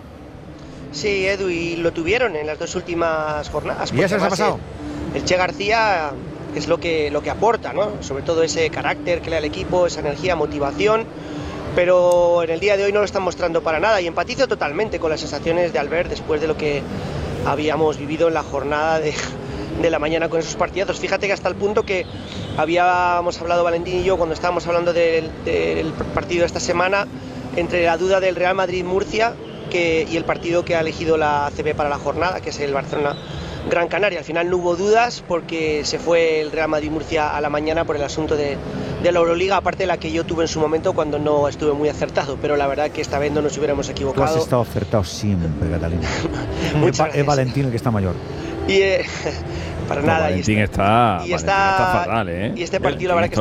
[SPEAKER 18] Sí, Edu, y lo tuvieron en las dos últimas jornadas.
[SPEAKER 3] ¿Y ya se les ha pasado?
[SPEAKER 18] El, el Che García es lo que, lo que aporta, ¿no? Sobre todo ese carácter que le da al equipo, esa energía, motivación. Pero en el día de hoy no lo están mostrando para nada, y empatizo totalmente con las sensaciones de Albert después de lo que habíamos vivido en la jornada de, de la mañana con esos partidazos. Fíjate que hasta el punto que habíamos hablado Valentín y yo cuando estábamos hablando del, del partido de esta semana, entre la duda del Real Madrid-Murcia que, y el partido que ha elegido la A C B para la jornada, que es el Barcelona Gran Canaria. Al final no hubo dudas porque se fue el Real Madrid-Murcia a la mañana por el asunto de, de la Euroliga, aparte de la que yo tuve en su momento cuando no estuve muy acertado, pero la verdad que esta vez no nos hubiéramos equivocado.
[SPEAKER 3] Tú has estado acertado siempre, Catalina. es, es Valentín el que está mayor.
[SPEAKER 18] Y eh, para
[SPEAKER 19] no,
[SPEAKER 18] nada.
[SPEAKER 19] Valentín
[SPEAKER 18] y
[SPEAKER 19] está,
[SPEAKER 18] y
[SPEAKER 19] Valentín
[SPEAKER 18] está,
[SPEAKER 19] está fatal, ¿eh?
[SPEAKER 18] Y este partido la verdad que